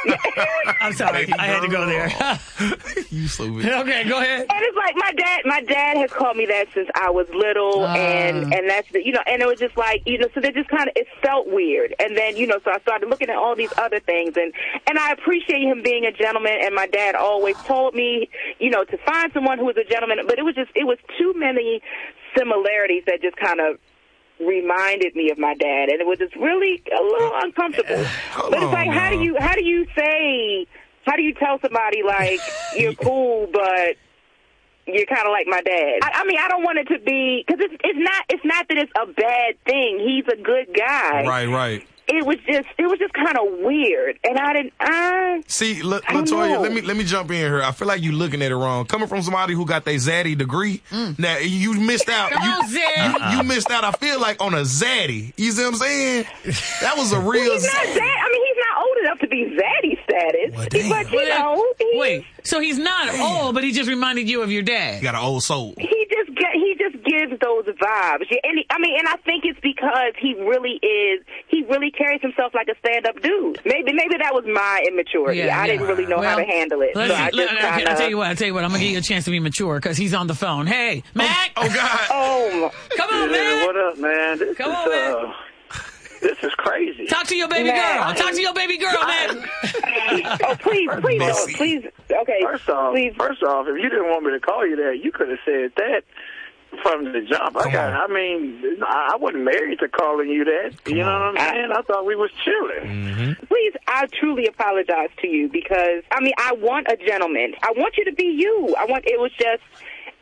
I'm sorry. Baby I had to go there. You so weird. Okay, go ahead. And it's like my dad. My dad has called me that since I was little, uh, and and that's the, you know, and it was just like you know, so they just kind of it felt weird, and then you know, so I started looking at all these other things, and and I appreciate him being a gentleman, and my dad always told me, you know, to find someone who was a gentleman, but it was just it was too many similarities that just kind of reminded me of my dad, and it was just really a little uncomfortable. Come but it's like, on, how do you how do you say how do you tell somebody like you're cool, but you're kind of like my dad? I, I mean, I don't want it to be because it's it's not it's not that it's a bad thing. He's a good guy. Right, right. It was just, it was just kind of weird, and I didn't. I see, L- Latoya, let me let me jump in here. I feel like you're looking at it wrong. Coming from somebody who got their Zaddy degree, mm. now you missed out. Come you, on, Zaddy. You, you missed out. I feel like on a Zaddy. You see what I'm saying? That was a real. Well, he's not Zaddy. I mean, he's not old enough to be Zaddy status, well, but you know. He, wait, so he's not damn. old, but he just reminded you of your dad. You got an old soul. He just get, he just gives those vibes, and he, I mean, and I think it's because he really is. He really carries himself like a stand-up dude. Maybe maybe that was my immaturity. Yeah, I yeah. didn't really know well, how to handle it. So I just okay, kinda... I'll tell you what, I'll tell you what, I'm going to give you a chance to be mature because he's on the phone. Hey, Mac! Oh, oh God. Oh, come on, yeah, man! What up, man? This come is, on, man! Uh, this is crazy. Talk to your baby man. girl. Talk to your baby girl, man. Oh, please, please, no, please. Okay, first off, please. First off, if you didn't want me to call you that, you could have said that from the jump. I got. I mean, I wasn't married to calling you that. Come you know on. what I'm saying? I thought we was chilling. Mm-hmm. Please, I truly apologize to you because I mean, I want a gentleman. I want you to be you. I want. It was just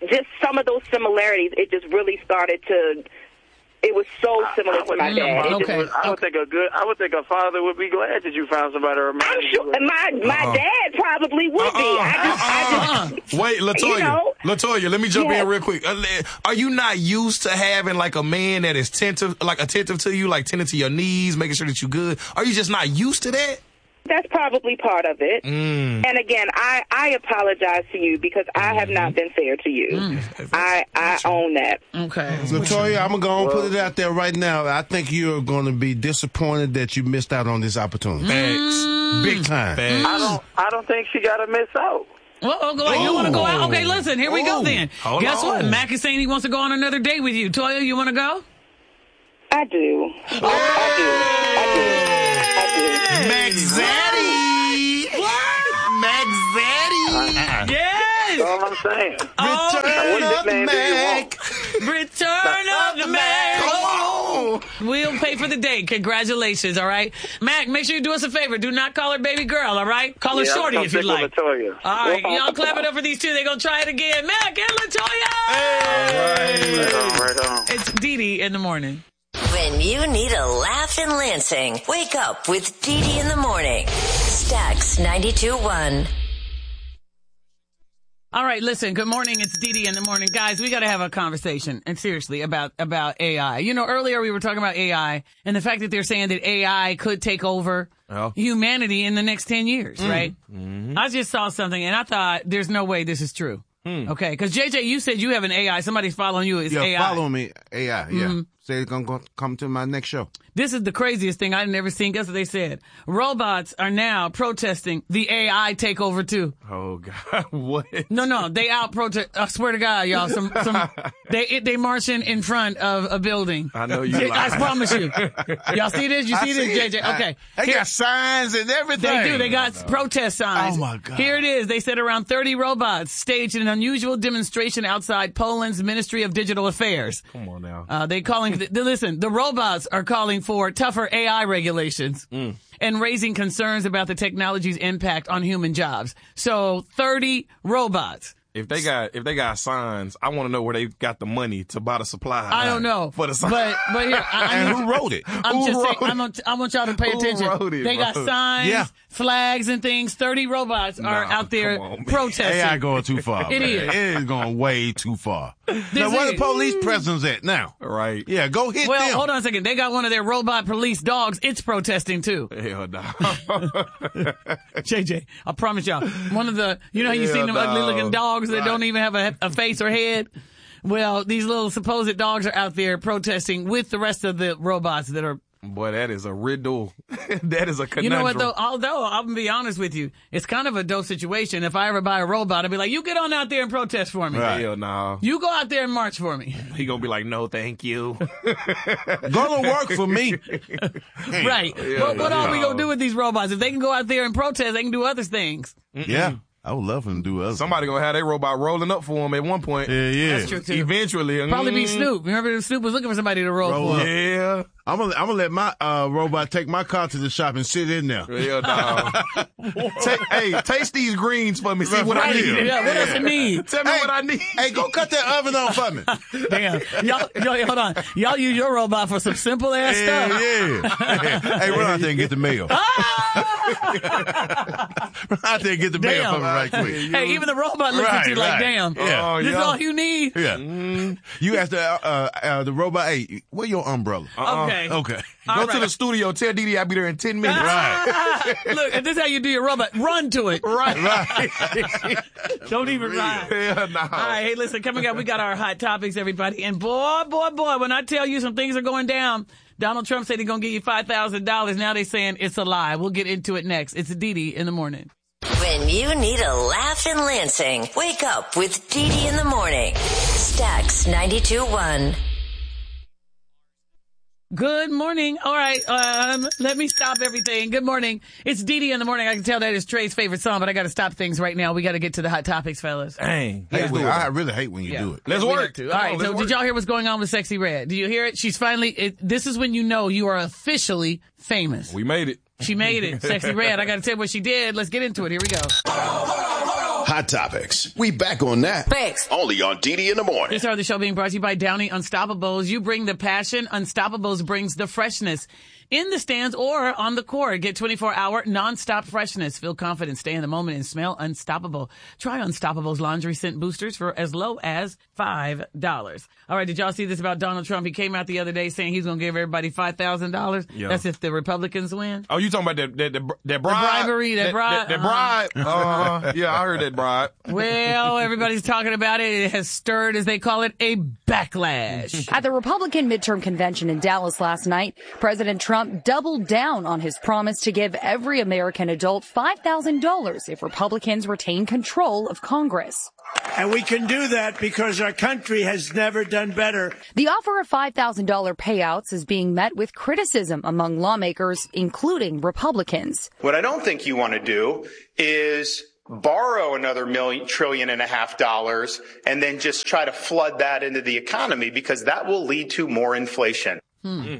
just some of those similarities, it just really started to. It was so similar to my dad. It Okay. just was, I would think a good. I would think a father would be glad that you found somebody. I'm sure my my Uh-uh. dad probably would be. I just, I just, Wait, Latoya. You know? Latoya, let me jump Yes. in real quick. Uh, Are you not used to having like a man that is attentive, like attentive to you, like tending to your needs, making sure that you're good? Are you just not used to that? That's probably part of it. Mm. And again, I, I apologize to you because I have not been fair to you. I I own that. Okay. Latoya, I'm going to put it out there right now. I think you're going to be disappointed that you missed out on this opportunity. Facts. Big time. I don't. I don't think she got to miss out. Well, oh, go, you want to go out? Okay, listen, here we go then. Hold Guess on. what? Mac is saying he wants to go on another date with you. Toya, you want to go? I do. I, I do. I do. I do. Mac Zaddy. Mac Zaddy. Yes. That's all I'm saying. Oh, What nickname do you want? Return of the Mac. Come on. We'll pay for the date. Congratulations, all right? Mac, make sure you do us a favor. Do not call her baby girl, all right? Call her Yeah, Shorty I'm if you sick with like. Latoya. All right, y'all clap it up for these two. They're going to try it again. Mac and Latoya. Right on, right on. It's Dee Dee in the morning. When you need a laugh in Lansing, wake up with Dee Dee in the morning. Stax ninety-two point one. All right, listen, good morning. It's Dee Dee in the morning. Guys, we got to have a conversation, and seriously, about, about A I. You know, earlier we were talking about A I and the fact that they're saying that A I could take over Oh. humanity in the next ten years, Mm. right? Mm-hmm. I just saw something, and I thought, there's no way this is true. Hmm. Okay, because J J, you said you have an A I. Somebody's following you. It's Yeah, A I. follow me. A I, yeah. Mhm. Say it's going to come to my next show. This is the craziest thing I've never seen. Guess what they said? Robots are now protesting the A I takeover too. Oh God, what? No, no, they out protest. I swear to God, y'all. Some, some, they, they marching in front of a building. I know you. I lying. promise you. Y'all see this? You I see this, see J it. J? I- Okay. They Here- got signs and everything. They do. They got protest signs. Oh, my God. Here it is. They said around thirty robots staged an unusual demonstration outside Poland's Ministry of Digital Affairs. Come on now. Uh, they calling, th- listen, the robots are calling for tougher A I regulations Mm. and raising concerns about the technology's impact on human jobs. So thirty robots. If they got if they got signs, I want to know where they got the money to buy the supplies. I don't know. for the signs. But, but here, I, I And need- who wrote it? I'm Who just saying, wrote I'm on, I want y'all to pay Who attention. wrote it, They got bro? signs, Yeah. flags, and things. thirty robots are Nah, out there come on, man. protesting. A I going too far. It man. is. It is going way too far. Now, where the is. police presence at now? Right. Yeah, go hit Well, them. hold on a second. They got one of their robot police dogs. It's protesting too. Hell no. J J, I promise y'all. One of the, you know how you Hell seen them no. ugly looking dogs that Right. don't even have a, a face or head? Well, these little supposed dogs are out there protesting with the rest of the robots that are. Boy, that is a riddle. That is a conundrum. You know what though? Although I'm gonna be honest with you, it's kind of a dope situation. If I ever buy a robot, I'd be like, "You get on out there and protest for me. Right. Hell no. You go out there and march for me." He gonna be like, no, thank you. Go to work for me. Right. Yeah, but what yeah. are we gonna do with these robots? If they can go out there and protest, they can do other things. Yeah. I would love him to do other. Somebody gonna have their robot rolling up for him at one point. Yeah, yeah. That's true too. Eventually. Probably be Mm. Snoop. Remember Snoop was looking for somebody to roll, Roll for. up. Yeah. I'm gonna, I'm gonna let my uh, robot take my car to the shop and sit in there. Hell no. Ta- hey, taste these greens for me. See what I Right. need. Yeah, what else you need? Tell me Hey, what I need. Hey, go cut that oven on for me. Damn. Y'all, y'all, hold on. Y'all use your robot for some simple ass Yeah, stuff. yeah. Hey, run out there and get the mail. run out there and get the mail Damn. for me right quick. Hey, even the robot looks at Right, you like, right. damn, Yeah. Oh, this is yeah. all you need? Yeah. Mm. You asked the, uh, uh, the robot, hey, where your umbrella? Uh-uh. Okay. Okay. Go All to right. the studio. Tell Dee Dee I'll be there in ten minutes. Right. Look, if this is how you do your robot, run to it. Right. Right. Don't even ride. Hell no. All right, hey, listen, coming up, we got our hot topics, everybody. And boy, boy, boy, when I tell you some things are going down, Donald Trump said he's going to give you five thousand dollars. Now they're saying it's a lie. We'll get into it next. It's Dee Dee in the morning. When you need a laugh in Lansing, wake up with Dee Dee in the morning. Stax ninety-two point one. Good morning. All right, um, let me stop everything. Good morning. It's Dee Dee in the morning. I can tell that is Trey's favorite song, but I got to stop things right now. We got to get to the hot topics, fellas. Dang. Hey, Let's do it. I really hate when you Yeah. do it. Let's We work. have to. All Come right, on, so let's did work. y'all hear what's going on with Sexy Red? Did you hear it? She's finally, it, this is when you know you are officially famous. We made it. She made it. Sexy Red. I got to tell you what she did. Let's get into it. Here we go. Hot Topics. We back on that. Thanks. Only on D D in the morning. This hour of the show being brought to you by Downy Unstoppables. You bring the passion. Unstoppables brings the freshness. In the stands or on the court, get twenty-four hour nonstop freshness. Feel confident, stay in the moment, and smell unstoppable. Try Unstoppable's laundry scent boosters for as low as five dollars. All right, did y'all see this about Donald Trump? He came out the other day saying he's going to give everybody five thousand dollars. Yeah. That's if the Republicans win. Oh, you talking about that that that, that bribe? The bribery, that, that bribe. That, that bribe. Uh, yeah, I heard that bribe. Well, everybody's talking about it. It has stirred, as they call it, a backlash. At the Republican midterm convention in Dallas last night, President Trump doubled down on his promise to give every American adult five thousand dollars if Republicans retain control of Congress. And we can do that because our country has never done better. The offer of five thousand dollars payouts is being met with criticism among lawmakers, including Republicans. What I don't think you want to do is borrow another million, trillion and a half dollars and then just try to flood that into the economy, because that will lead to more inflation. Hmm.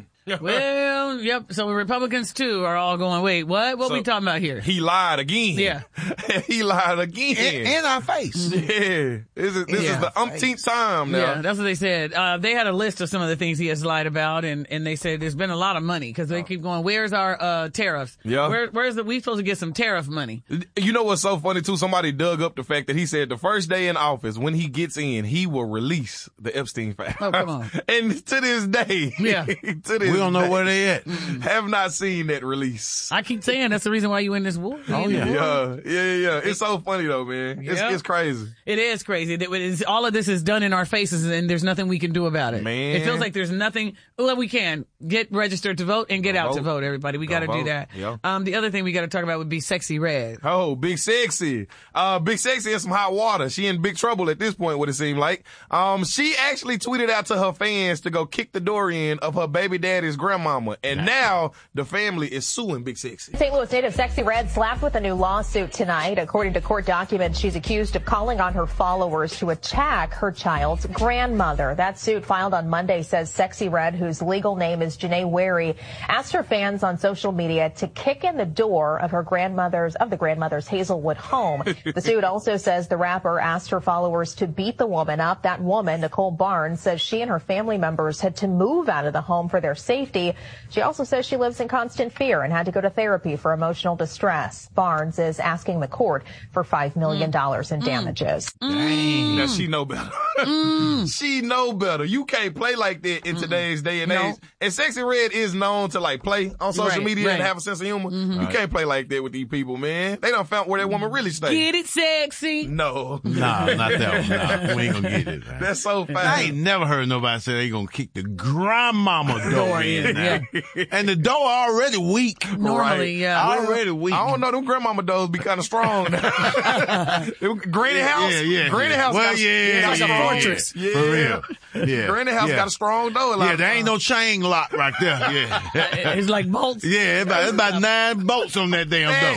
Well, yep. So Republicans too are all going, wait, what? What So, we talking about here? He lied again. Yeah. He lied again. In, in our face. Yeah. This is, this Yeah. is the umpteenth time now. Yeah, that's what they said. Uh, they had a list of some of the things he has lied about, and, and they said there's been a lot of money because they keep going, where's our uh, tariffs? Yeah. Where, where's the, we supposed to get some tariff money? You know what's so funny too? Somebody dug up the fact that he said the first day in office, when he gets in, he will release the Epstein files. Oh, come on. And to this day, Yeah. to this We don't know day, where they at. have not seen that release. I keep saying that's the reason why you in this war. Oh, You in the yeah. war. Yeah, yeah, yeah. It's so funny though, man. It's, Yeah. it's crazy. It is crazy. That it is, all of this is done in our faces, and there's nothing we can do about it. Man. It feels like there's nothing. Well, we can get registered to vote and get Go out to vote. vote. Everybody, we Go got to do vote. that. Yeah. Um, the other thing we got to talk about would be Sexy Red. Oh, Big Sexy. Uh, Big Sexy in some hot water. She in big trouble at this point, what it seemed like. Um, she actually tweeted out to her fans to go kick the door in of her baby daddy's grandmama. And now the family is suing Big Sexy. Saint Louis native Sexy Red slapped with a new lawsuit tonight. According to court documents, she's accused of calling on her followers to attack her child's grandmother. That suit filed on Monday says Sexy Red, whose legal name is Janae Wary, asked her fans on social media to kick in the door of her grandmother's, of the grandmother's Hazelwood home. The suit also says the rapper asked her followers to beat the woman up. That woman, Nicole Barnes, says she and her family members had to move out of the home for their safety. She also says she lives in constant fear and had to go to therapy for emotional distress. Barnes is asking the court for five million dollars in damages. Dang. Now she know better. She know better. You can't play like that in today's day and No. age. And Sexy Red is known to like play on social Right, media right. and have a sense of humor. You Right. can't play like that with these people, man. They done found where that woman really stays. Get it, sexy. No. No, not that one. No, we ain't gonna get it, man. That's so fast. I ain't never heard nobody say they gonna kick the grandmama door Door in in, now. And the door already weak. Normally, Right. yeah. Already weak. I don't know. Them grandmama doors be kind of strong. Them Granny house. Yeah, yeah. Granny yeah. house. Well, got, yeah, got yeah, a yeah, fortress. yeah. Yeah. For real. Yeah. Granny house yeah. got a strong door. a lot Yeah, of there ain't times. no chain lock right there. Yeah. It's like bolts. Yeah, it's about, it's about nine bolts on that damn door.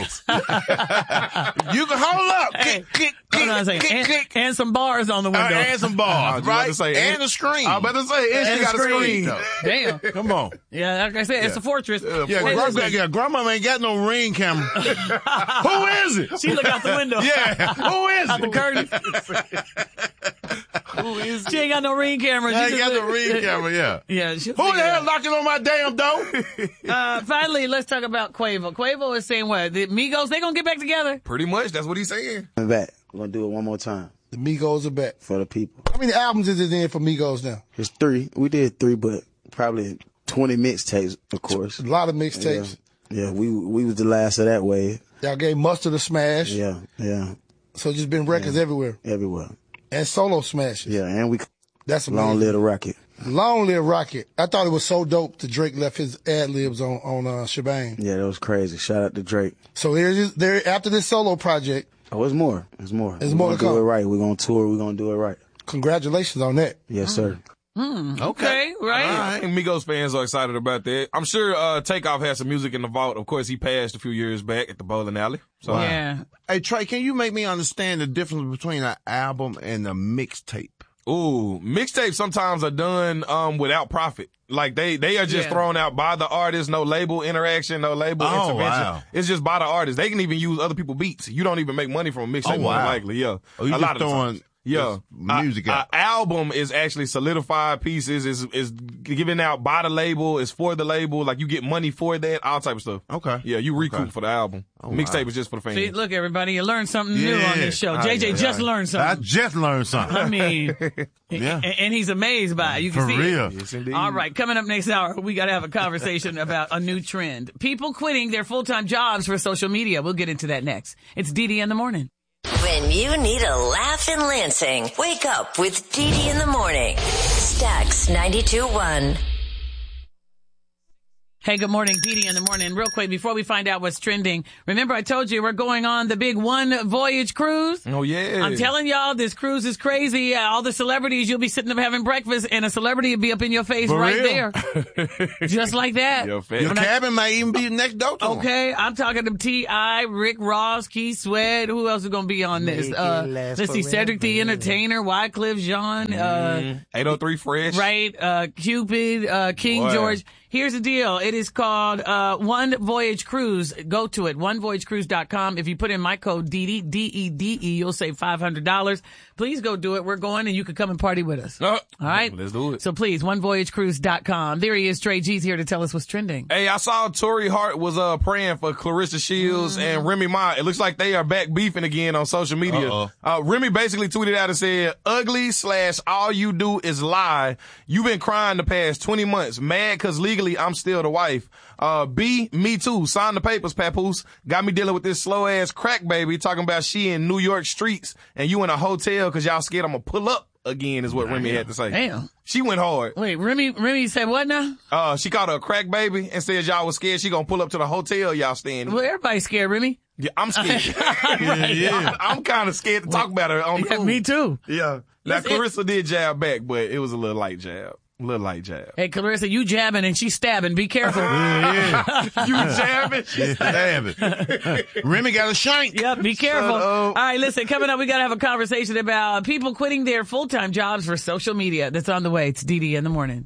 You can hold up. Hey, Kick, kick, Hold kick, on a second. kick, and, kick. and some bars on the Uh, window. and some I bars, was about right? to say, and and- a screen. I was about to say, and, And she got a screen. though. Damn. Come on. Yeah, like I said, it's a fortress. Yeah, Yeah, Hey, gra- listen. yeah, grandma ain't got no ring camera. Who is it? She look out the window. Yeah, who is Out the it? curtain. Who is She ain't got no ring camera. I She ain't got just- no ring camera, yeah. Yeah. she'll Who the figure it hell out. knocking on my damn door? Uh, finally, let's talk about Quavo. Quavo is saying what? The Migos, they gonna get back together? Pretty much. That's what he's saying. I'm back. We're gonna do it one more time The Migos are back. for the people. How many albums is it in for Migos now? It's three. We did three, but probably twenty mixtapes, of course. A lot of mixtapes. Yeah, yeah. We we was the last of that wave. Y'all gave Mustard a smash. Yeah, yeah, So just been records everywhere. everywhere. And solo smashes. Yeah, and we That's long amazing. live the rocket. Long live Rocket. I thought it was so dope that Drake left his ad libs on, on uh, Shebang. Yeah, that was crazy. Shout out to Drake. So there's there after this solo project, Oh, it's more. It's more. There's We're more gonna to do come. it right. We're gonna tour. We're gonna do it right. congratulations on that. Yes, sir. Hmm, okay, right. All right. Migos fans are excited about that. I'm sure uh, Takeoff has some music in the vault. Of course, he passed a few years back at the bowling alley. So Yeah. Hey, Trey, can you make me understand the difference between an album and a mixtape? Ooh, mixtapes sometimes are done um without profit. Like they, they are just Yeah. thrown out by the artist, no label interaction, no label Oh, intervention. wow. It's just by the artist. They can even use other people's beats. You don't even make money from a mixtape, Oh, more than wow. likely. Yeah, Oh, you a just lot of the throwing times. Yeah, just music a, out. a album is actually solidified pieces. is is given out by the label. Is for the label. Like you get money for that. All type of stuff. Okay. Yeah, you recoup Okay. for the album. Oh, Mixtape wow. is just for the fans. See, look, everybody, you learned something new Yeah. on this show. Ah, J J yeah, just yeah. learned I something. just learned something. I mean, Yeah. and, and he's amazed by it. You can For see real. it. Yes, indeed. All right, coming up next hour, we got to have a conversation about a new trend. People quitting their full-time jobs for social media. We'll get into that next. It's Dee Dee in the morning. When you need a laugh in Lansing, wake up with Dee Dee in the morning. Stax ninety-two point one. Hey, good morning, Dee Dee in the morning. Real quick, before we find out what's trending, remember I told you we're going on the big One Voyage cruise? Oh yeah. I'm telling y'all, this cruise is crazy. Uh, all the celebrities, you'll be sitting up having breakfast, and a celebrity will be up in your face For right real? there. Just like that. Your face. Your When I- cabin might even be next door to him. Okay, I'm talking to T I, Rick Ross, Keith Sweat. Who else is going to be on this? Make Uh, it last let's see, Cedric the forever. Entertainer, Wycliffe Jean, uh, eight oh three Fresh. right, uh, Cupid, uh, King Boy. George. Here's the deal. It is called, uh, One Voyage Cruise. Go to it, one voyage cruise dot com. If you put in my code D D, D E D E, you'll save five hundred dollars. Please go do it. We're going and you can come and party with us. Oh, All right? let's do it. So please, one voyage cruise dot com. There he is, Trey G's here to tell us what's trending. Hey, I saw Tory Hart was uh praying for Clarissa Shields Mm. and Remy Ma. It looks like they are back beefing again on social media. Uh-oh. Uh, Remy basically tweeted out and said, ugly slash all you do is lie. You've been crying the past twenty months. Mad cause legally I'm still the wife. Uh, B, me too. Sign the papers, papoose. Got me dealing with this slow ass crack baby talking about she in New York streets and you in a hotel cause y'all scared I'm gonna pull up again is what Remy had to say. Damn. She went hard. Wait, Remy, Remy said what now? Uh, she called her a crack baby and said y'all was scared she gonna pull up to the hotel y'all staying in. Well, everybody's scared, Remy. Yeah, I'm scared. Yeah, yeah. I'm, I'm kind of scared to talk about her on Yeah, cool. me too. Yeah. Now, Listen, Clarissa did jab back, but it was a little light jab. A little light jab. Hey, Clarissa, you jabbing and she's stabbing. Be careful. You jabbing? Damn it. Remy got a shank. Yep, be careful. Shut All up. right, listen, coming up, we got to have a conversation about people quitting their full-time jobs for social media. That's on the way. It's Dee Dee in the morning.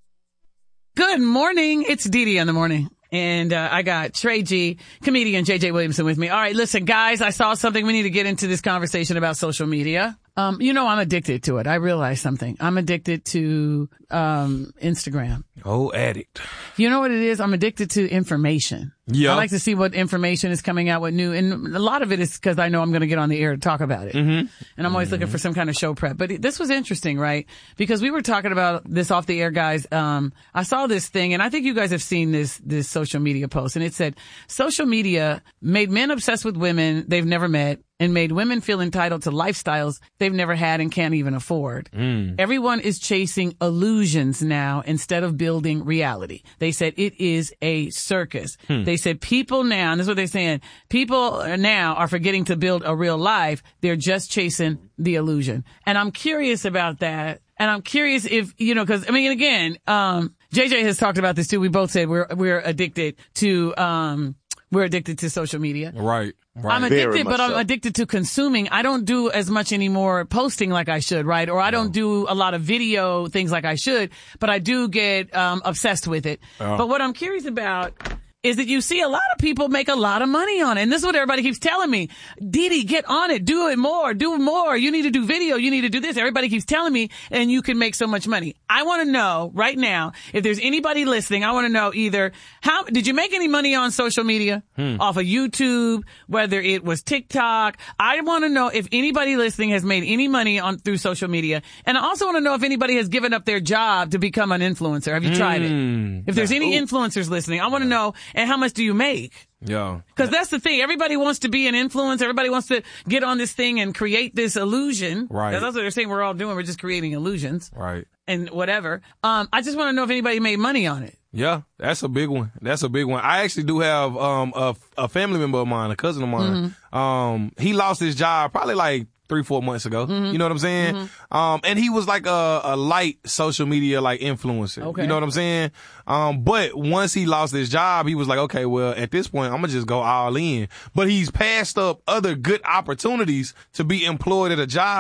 Good morning. It's Dee Dee in the morning. And uh, I got Trey G, comedian J J Williamson with me. All right, listen, guys, I saw something. We need to get into this conversation about social media. Um, you know, I'm addicted to it. I realized something. I'm addicted to um, Instagram. Oh, addict. You know what it is? I'm addicted to information. Yeah. I like to see what information is coming out, what new, and a lot of it is because I know I'm going to get on the air to talk about it. Mm-hmm. And I'm always looking for some kind of show prep. But it, this was interesting, right? Because we were talking about this off the air, guys. Um, I saw this thing, and I think you guys have seen this, this social media post, and it said, social media made men obsessed with women they've never met and made women feel entitled to lifestyles they've never had and can't even afford. Mm. Everyone is chasing illusions now instead of building reality. They said it is a circus. Hmm. They said people now, and this is what they're saying, people now are forgetting to build a real life. They're just chasing the illusion. And I'm curious about that. And I'm curious if, you know, cause I mean, again, um, J J has talked about this too. We both said we're, we're addicted to, um, we're addicted to social media. Right. Right. I'm addicted, but I'm addicted to consuming. I don't do as much anymore posting like I should, right? Or I don't do a lot of video things like I should, but I do get um, obsessed with it. Oh. But what I'm curious about is that you see a lot of people make a lot of money on it. And this is what everybody keeps telling me. Dee Dee, get on it. Do it more. Do more. You need to do video. You need to do this. Everybody keeps telling me, and you can make so much money. I want to know right now, if there's anybody listening, I want to know either how, did you make any money on social media? Hmm. Off of YouTube, whether it was TikTok. I want to know if anybody listening has made any money on through social media. And I also want to know if anybody has given up their job to become an influencer. Have you tried Hmm. it? If there's any influencers listening, I want to know, and how much do you make? Yeah. Because that's the thing. Everybody wants to be an influencer. Everybody wants to get on this thing and create this illusion. Right. That's what they're saying we're all doing. We're just creating illusions Right. and whatever. Um, I just want to know if anybody made money on it. Yeah, that's a big one. That's a big one. I actually do have um a, a family member of mine, a cousin of mine. Mm-hmm. Um, he lost his job probably like three, four months ago. Mm-hmm. You know what I'm saying? Mm-hmm. Um, and he was like a, a light social media like influencer. Okay. You know what I'm saying? Um, but once he lost his job, he was like, okay, well, at this point, I'm gonna just go all in. But he's passed up other good opportunities to be employed at a job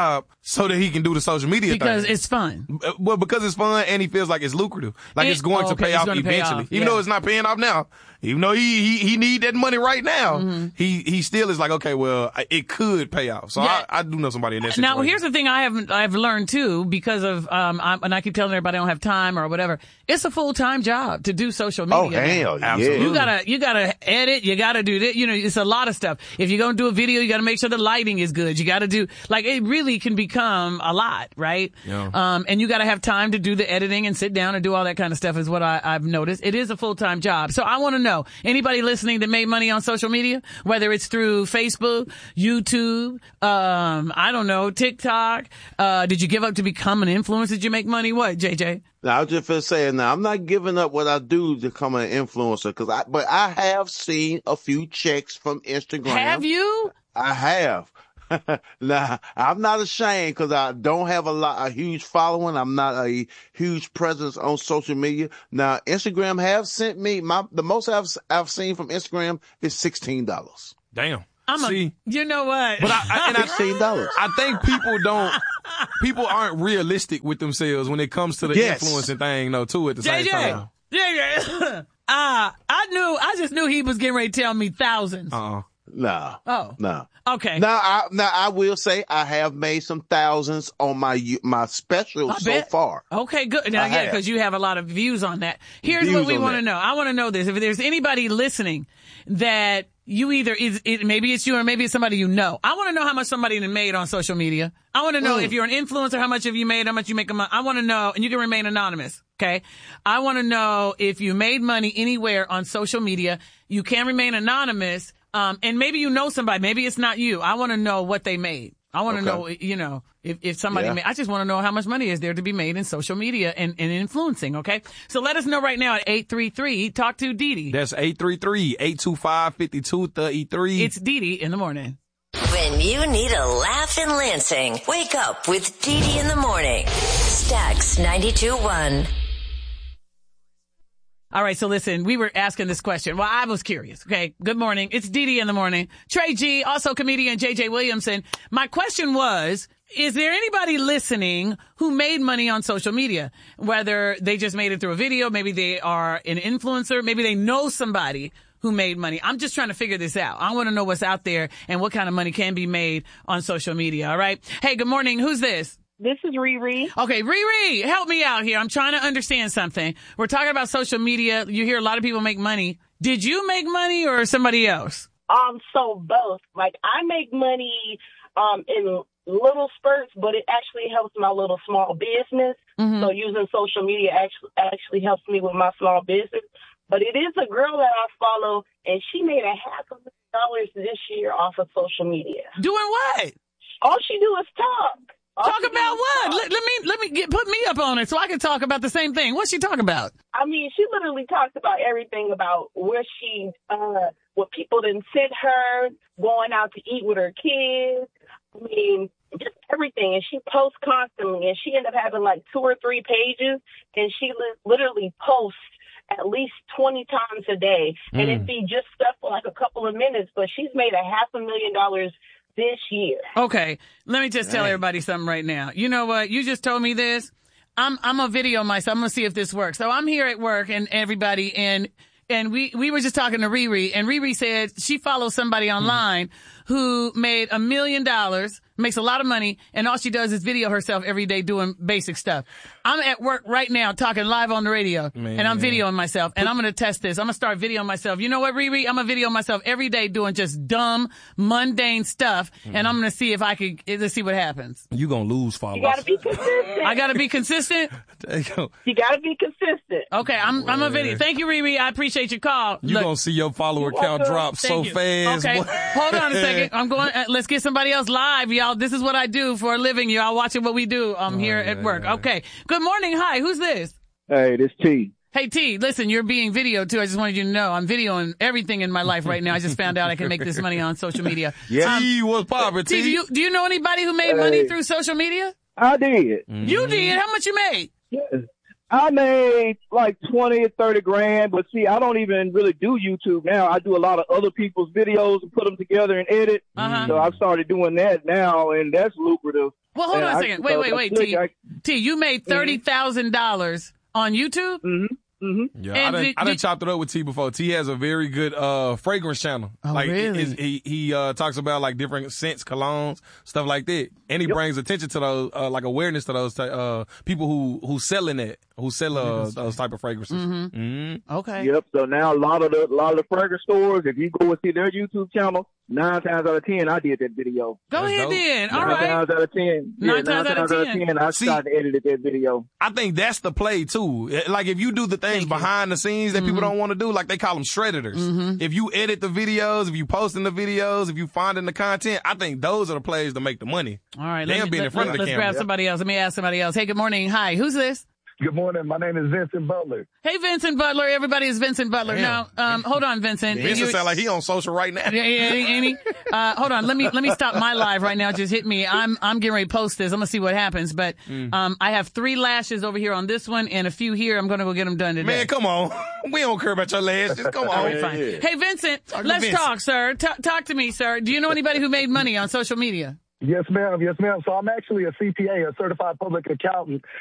so that he can do the social media because thing. it's fun. Well, because it's fun and he feels like it's lucrative. Like it, it's going oh, to okay, pay off eventually. Pay off. Even yeah. though it's not paying off now. Even though he, he, he need that money right now, mm-hmm. he, he still is like, okay, well, it could pay off. So yeah. I, I do know somebody in that situation. Now, here's the thing I haven't, I've learned too, because of, um, I'm, and I keep telling everybody I don't have time or whatever. It's a full-time job to do social media. Oh, hell yeah. Absolutely. You gotta, you gotta edit, you gotta do that. You know, it's a lot of stuff. If you're gonna do a video, you gotta make sure the lighting is good. You gotta do, like, it really can become a lot, right? Yeah. Um, and you gotta have time to do the editing and sit down and do all that kind of stuff is what I, I've noticed. It is a full-time job. So I want to know, anybody listening that made money on social media, whether it's through Facebook, YouTube, um, I don't know, TikTok, uh, did you give up to become an influencer? Did you make money? What, J J? Now, I was just for saying, now, I'm not giving up what I do to become an influencer, cause I, but I have seen a few checks from Instagram. Have you? I have. Now, I'm not ashamed because I don't have a lot, a huge following. I'm not a huge presence on social media. Now, Instagram have sent me my, the most I've, I've seen from Instagram is sixteen dollars. Damn. I'm See, a, you know what? But I, I, and sixteen dollars. I, I think people don't, people aren't realistic with themselves when it comes to the yes. influencing thing, though, too, at the J J, same time. J J, ah, I knew, I just knew he was getting ready to tell me thousands. Uh-uh. No. Oh. No. Okay. Now, I, now I will say I have made some thousands on my my special so far. Okay, good. Now, I yeah, because you have a lot of views on that. Here's views what we want to that. know. I want to know this. If there's anybody listening that you either is it, maybe it's you or maybe it's somebody you know. I want to know how much somebody made on social media. I want to know mm. if you're an influencer, how much have you made, how much you make a month. I want to know, and you can remain anonymous. Okay. I want to know if you made money anywhere on social media. You can remain anonymous. Um, and maybe you know somebody, maybe it's not you. I want to know what they made. I want to okay. know, you know, if, if somebody yeah. made, I just want to know how much money is there to be made in social media and, and influencing. Okay. So let us know right now at eight three three, talk to Dee Dee. That's eight three three, eight two five, five two three three. It's Dee Dee in the morning. When you need a laugh in Lansing, wake up with Dee Dee in the morning. Stax ninety-two point one. All right, so listen, we were asking this question. Well, I was curious. Okay, good morning. It's Dee Dee in the morning. Trey G, also comedian J J Williamson. My question was, is there anybody listening who made money on social media? Whether they just made it through a video, maybe they are an influencer, maybe they know somebody who made money. I'm just trying to figure this out. I want to know what's out there and what kind of money can be made on social media. All right. Hey, good morning. Who's this? This is Riri. Okay, Riri, help me out here. I'm trying to understand something. We're talking about social media. You hear a lot of people make money. Did you make money or somebody else? Um, so both. Like, I make money um in little spurts, but it actually helps my little small business. Mm-hmm. So using social media actually actually helps me with my small business. But it is a girl that I follow, and she made a half a million dollars this year off of social media. Doing what? All she do is talk. All talk about what? Let, let me let me get put me up on it so I can talk about the same thing. What's she talking about? I mean, she literally talks about everything about where she, uh, what people didn't send her, going out to eat with her kids. I mean, just everything. And she posts constantly, and she ended up having like two or three pages, and she li- literally posts at least twenty times a day. Mm. And it'd be just stuff for like a couple of minutes, but she's made a half a million dollars this year. Okay, let me just tell everybody something right now. You know what? You just told me this. I'm I'm gonna video myself. I'm gonna see if this works. So I'm here at work, and everybody, and and we we were just talking to Riri, and Riri said she follows somebody online mm-hmm. who made a million dollars, makes a lot of money, and all she does is video herself every day doing basic stuff. I'm at work right now talking live on the radio, Man. and I'm videoing myself, and I'm going to test this. I'm going to start videoing myself. You know what, Riri? I'm going to video myself every day doing just dumb, mundane stuff, mm. and I'm going to see if I can, let's see what happens. You going to lose followers. You got to be consistent. I got to be consistent? You got to be consistent. Okay, I'm, I'm a video. Thank you, Riri. I appreciate your call. You're going to see your follower count drop so you. fast. Okay, hold on a second. I'm going, uh, let's get somebody else live, y'all. This is what I do for a living. Y'all watching what we do um, oh, here yeah, at work. Yeah. Okay. Good morning. Hi. Who's this? Hey, this T. Hey, T. Listen, you're being videoed too. I just wanted you to know I'm videoing everything in my life right now. I just found out I can make this money on social media. Yeah. Um, T was popping. T, do you, do you know anybody who made hey. money through social media? I did. Mm-hmm. You did? How much you made? Yeah. I made like twenty or thirty grand, but see, I don't even really do YouTube now. I do a lot of other people's videos and put them together and edit. Uh-huh. So I've started doing that now, and that's lucrative. Well, hold and on a I, second. Wait, so wait, wait, click, T. I, T, you made thirty thousand dollars on YouTube? Mm-hmm. Mm-hmm. Yeah, And I done, did- I done did- chopped it up with T before. T has a very good uh fragrance channel. Oh, like really? his- he he uh talks about like different scents, colognes, stuff like that, and he Yep. brings attention to those uh, like awareness to those ty- uh people who who selling it, who sell uh, those type of fragrances. Mm-hmm. Mm-hmm. Okay. Yep. So now a lot of the a lot of the fragrance stores, if you go and see their YouTube channel, nine times out of ten, I did that video. Go ahead then. All nine right. times out of ten. Nine yeah, times nine out of times ten. I See- shot and edited that video. I think that's the play too. Like if you do the things behind the scenes that Mm-hmm. people don't want to do, like they call them shredders. If you edit the videos, if you posting the videos, if you finding the content, I think those are the plays to make the money. All right. They'll let me- be in let- front of the let's camera. grab somebody else. Let me ask somebody else. Hey, good morning. Hi. Who's this? Good morning. My name is Vincent Butler. Hey, Vincent Butler. Everybody is Vincent Butler. Damn. Now, um, hold on, Vincent. Vincent You- sound like he on social right now. Yeah, yeah, ain't ain't he? Uh, hold on. Let me, let me stop my live right now. Just hit me. I'm, I'm getting ready to post this. I'm going to see what happens. But, Mm. um, I have three lashes over here on this one and a few here. I'm going to go get them done today. Man, come on. We don't care about your legs. Just come on. All right, fine. Hey, Vincent, Talk to let's Vincent. talk, sir. T- talk to me, sir. Do you know anybody who made money on social media? Yes, ma'am. Yes, ma'am. So I'm actually a C P A, a certified public accountant,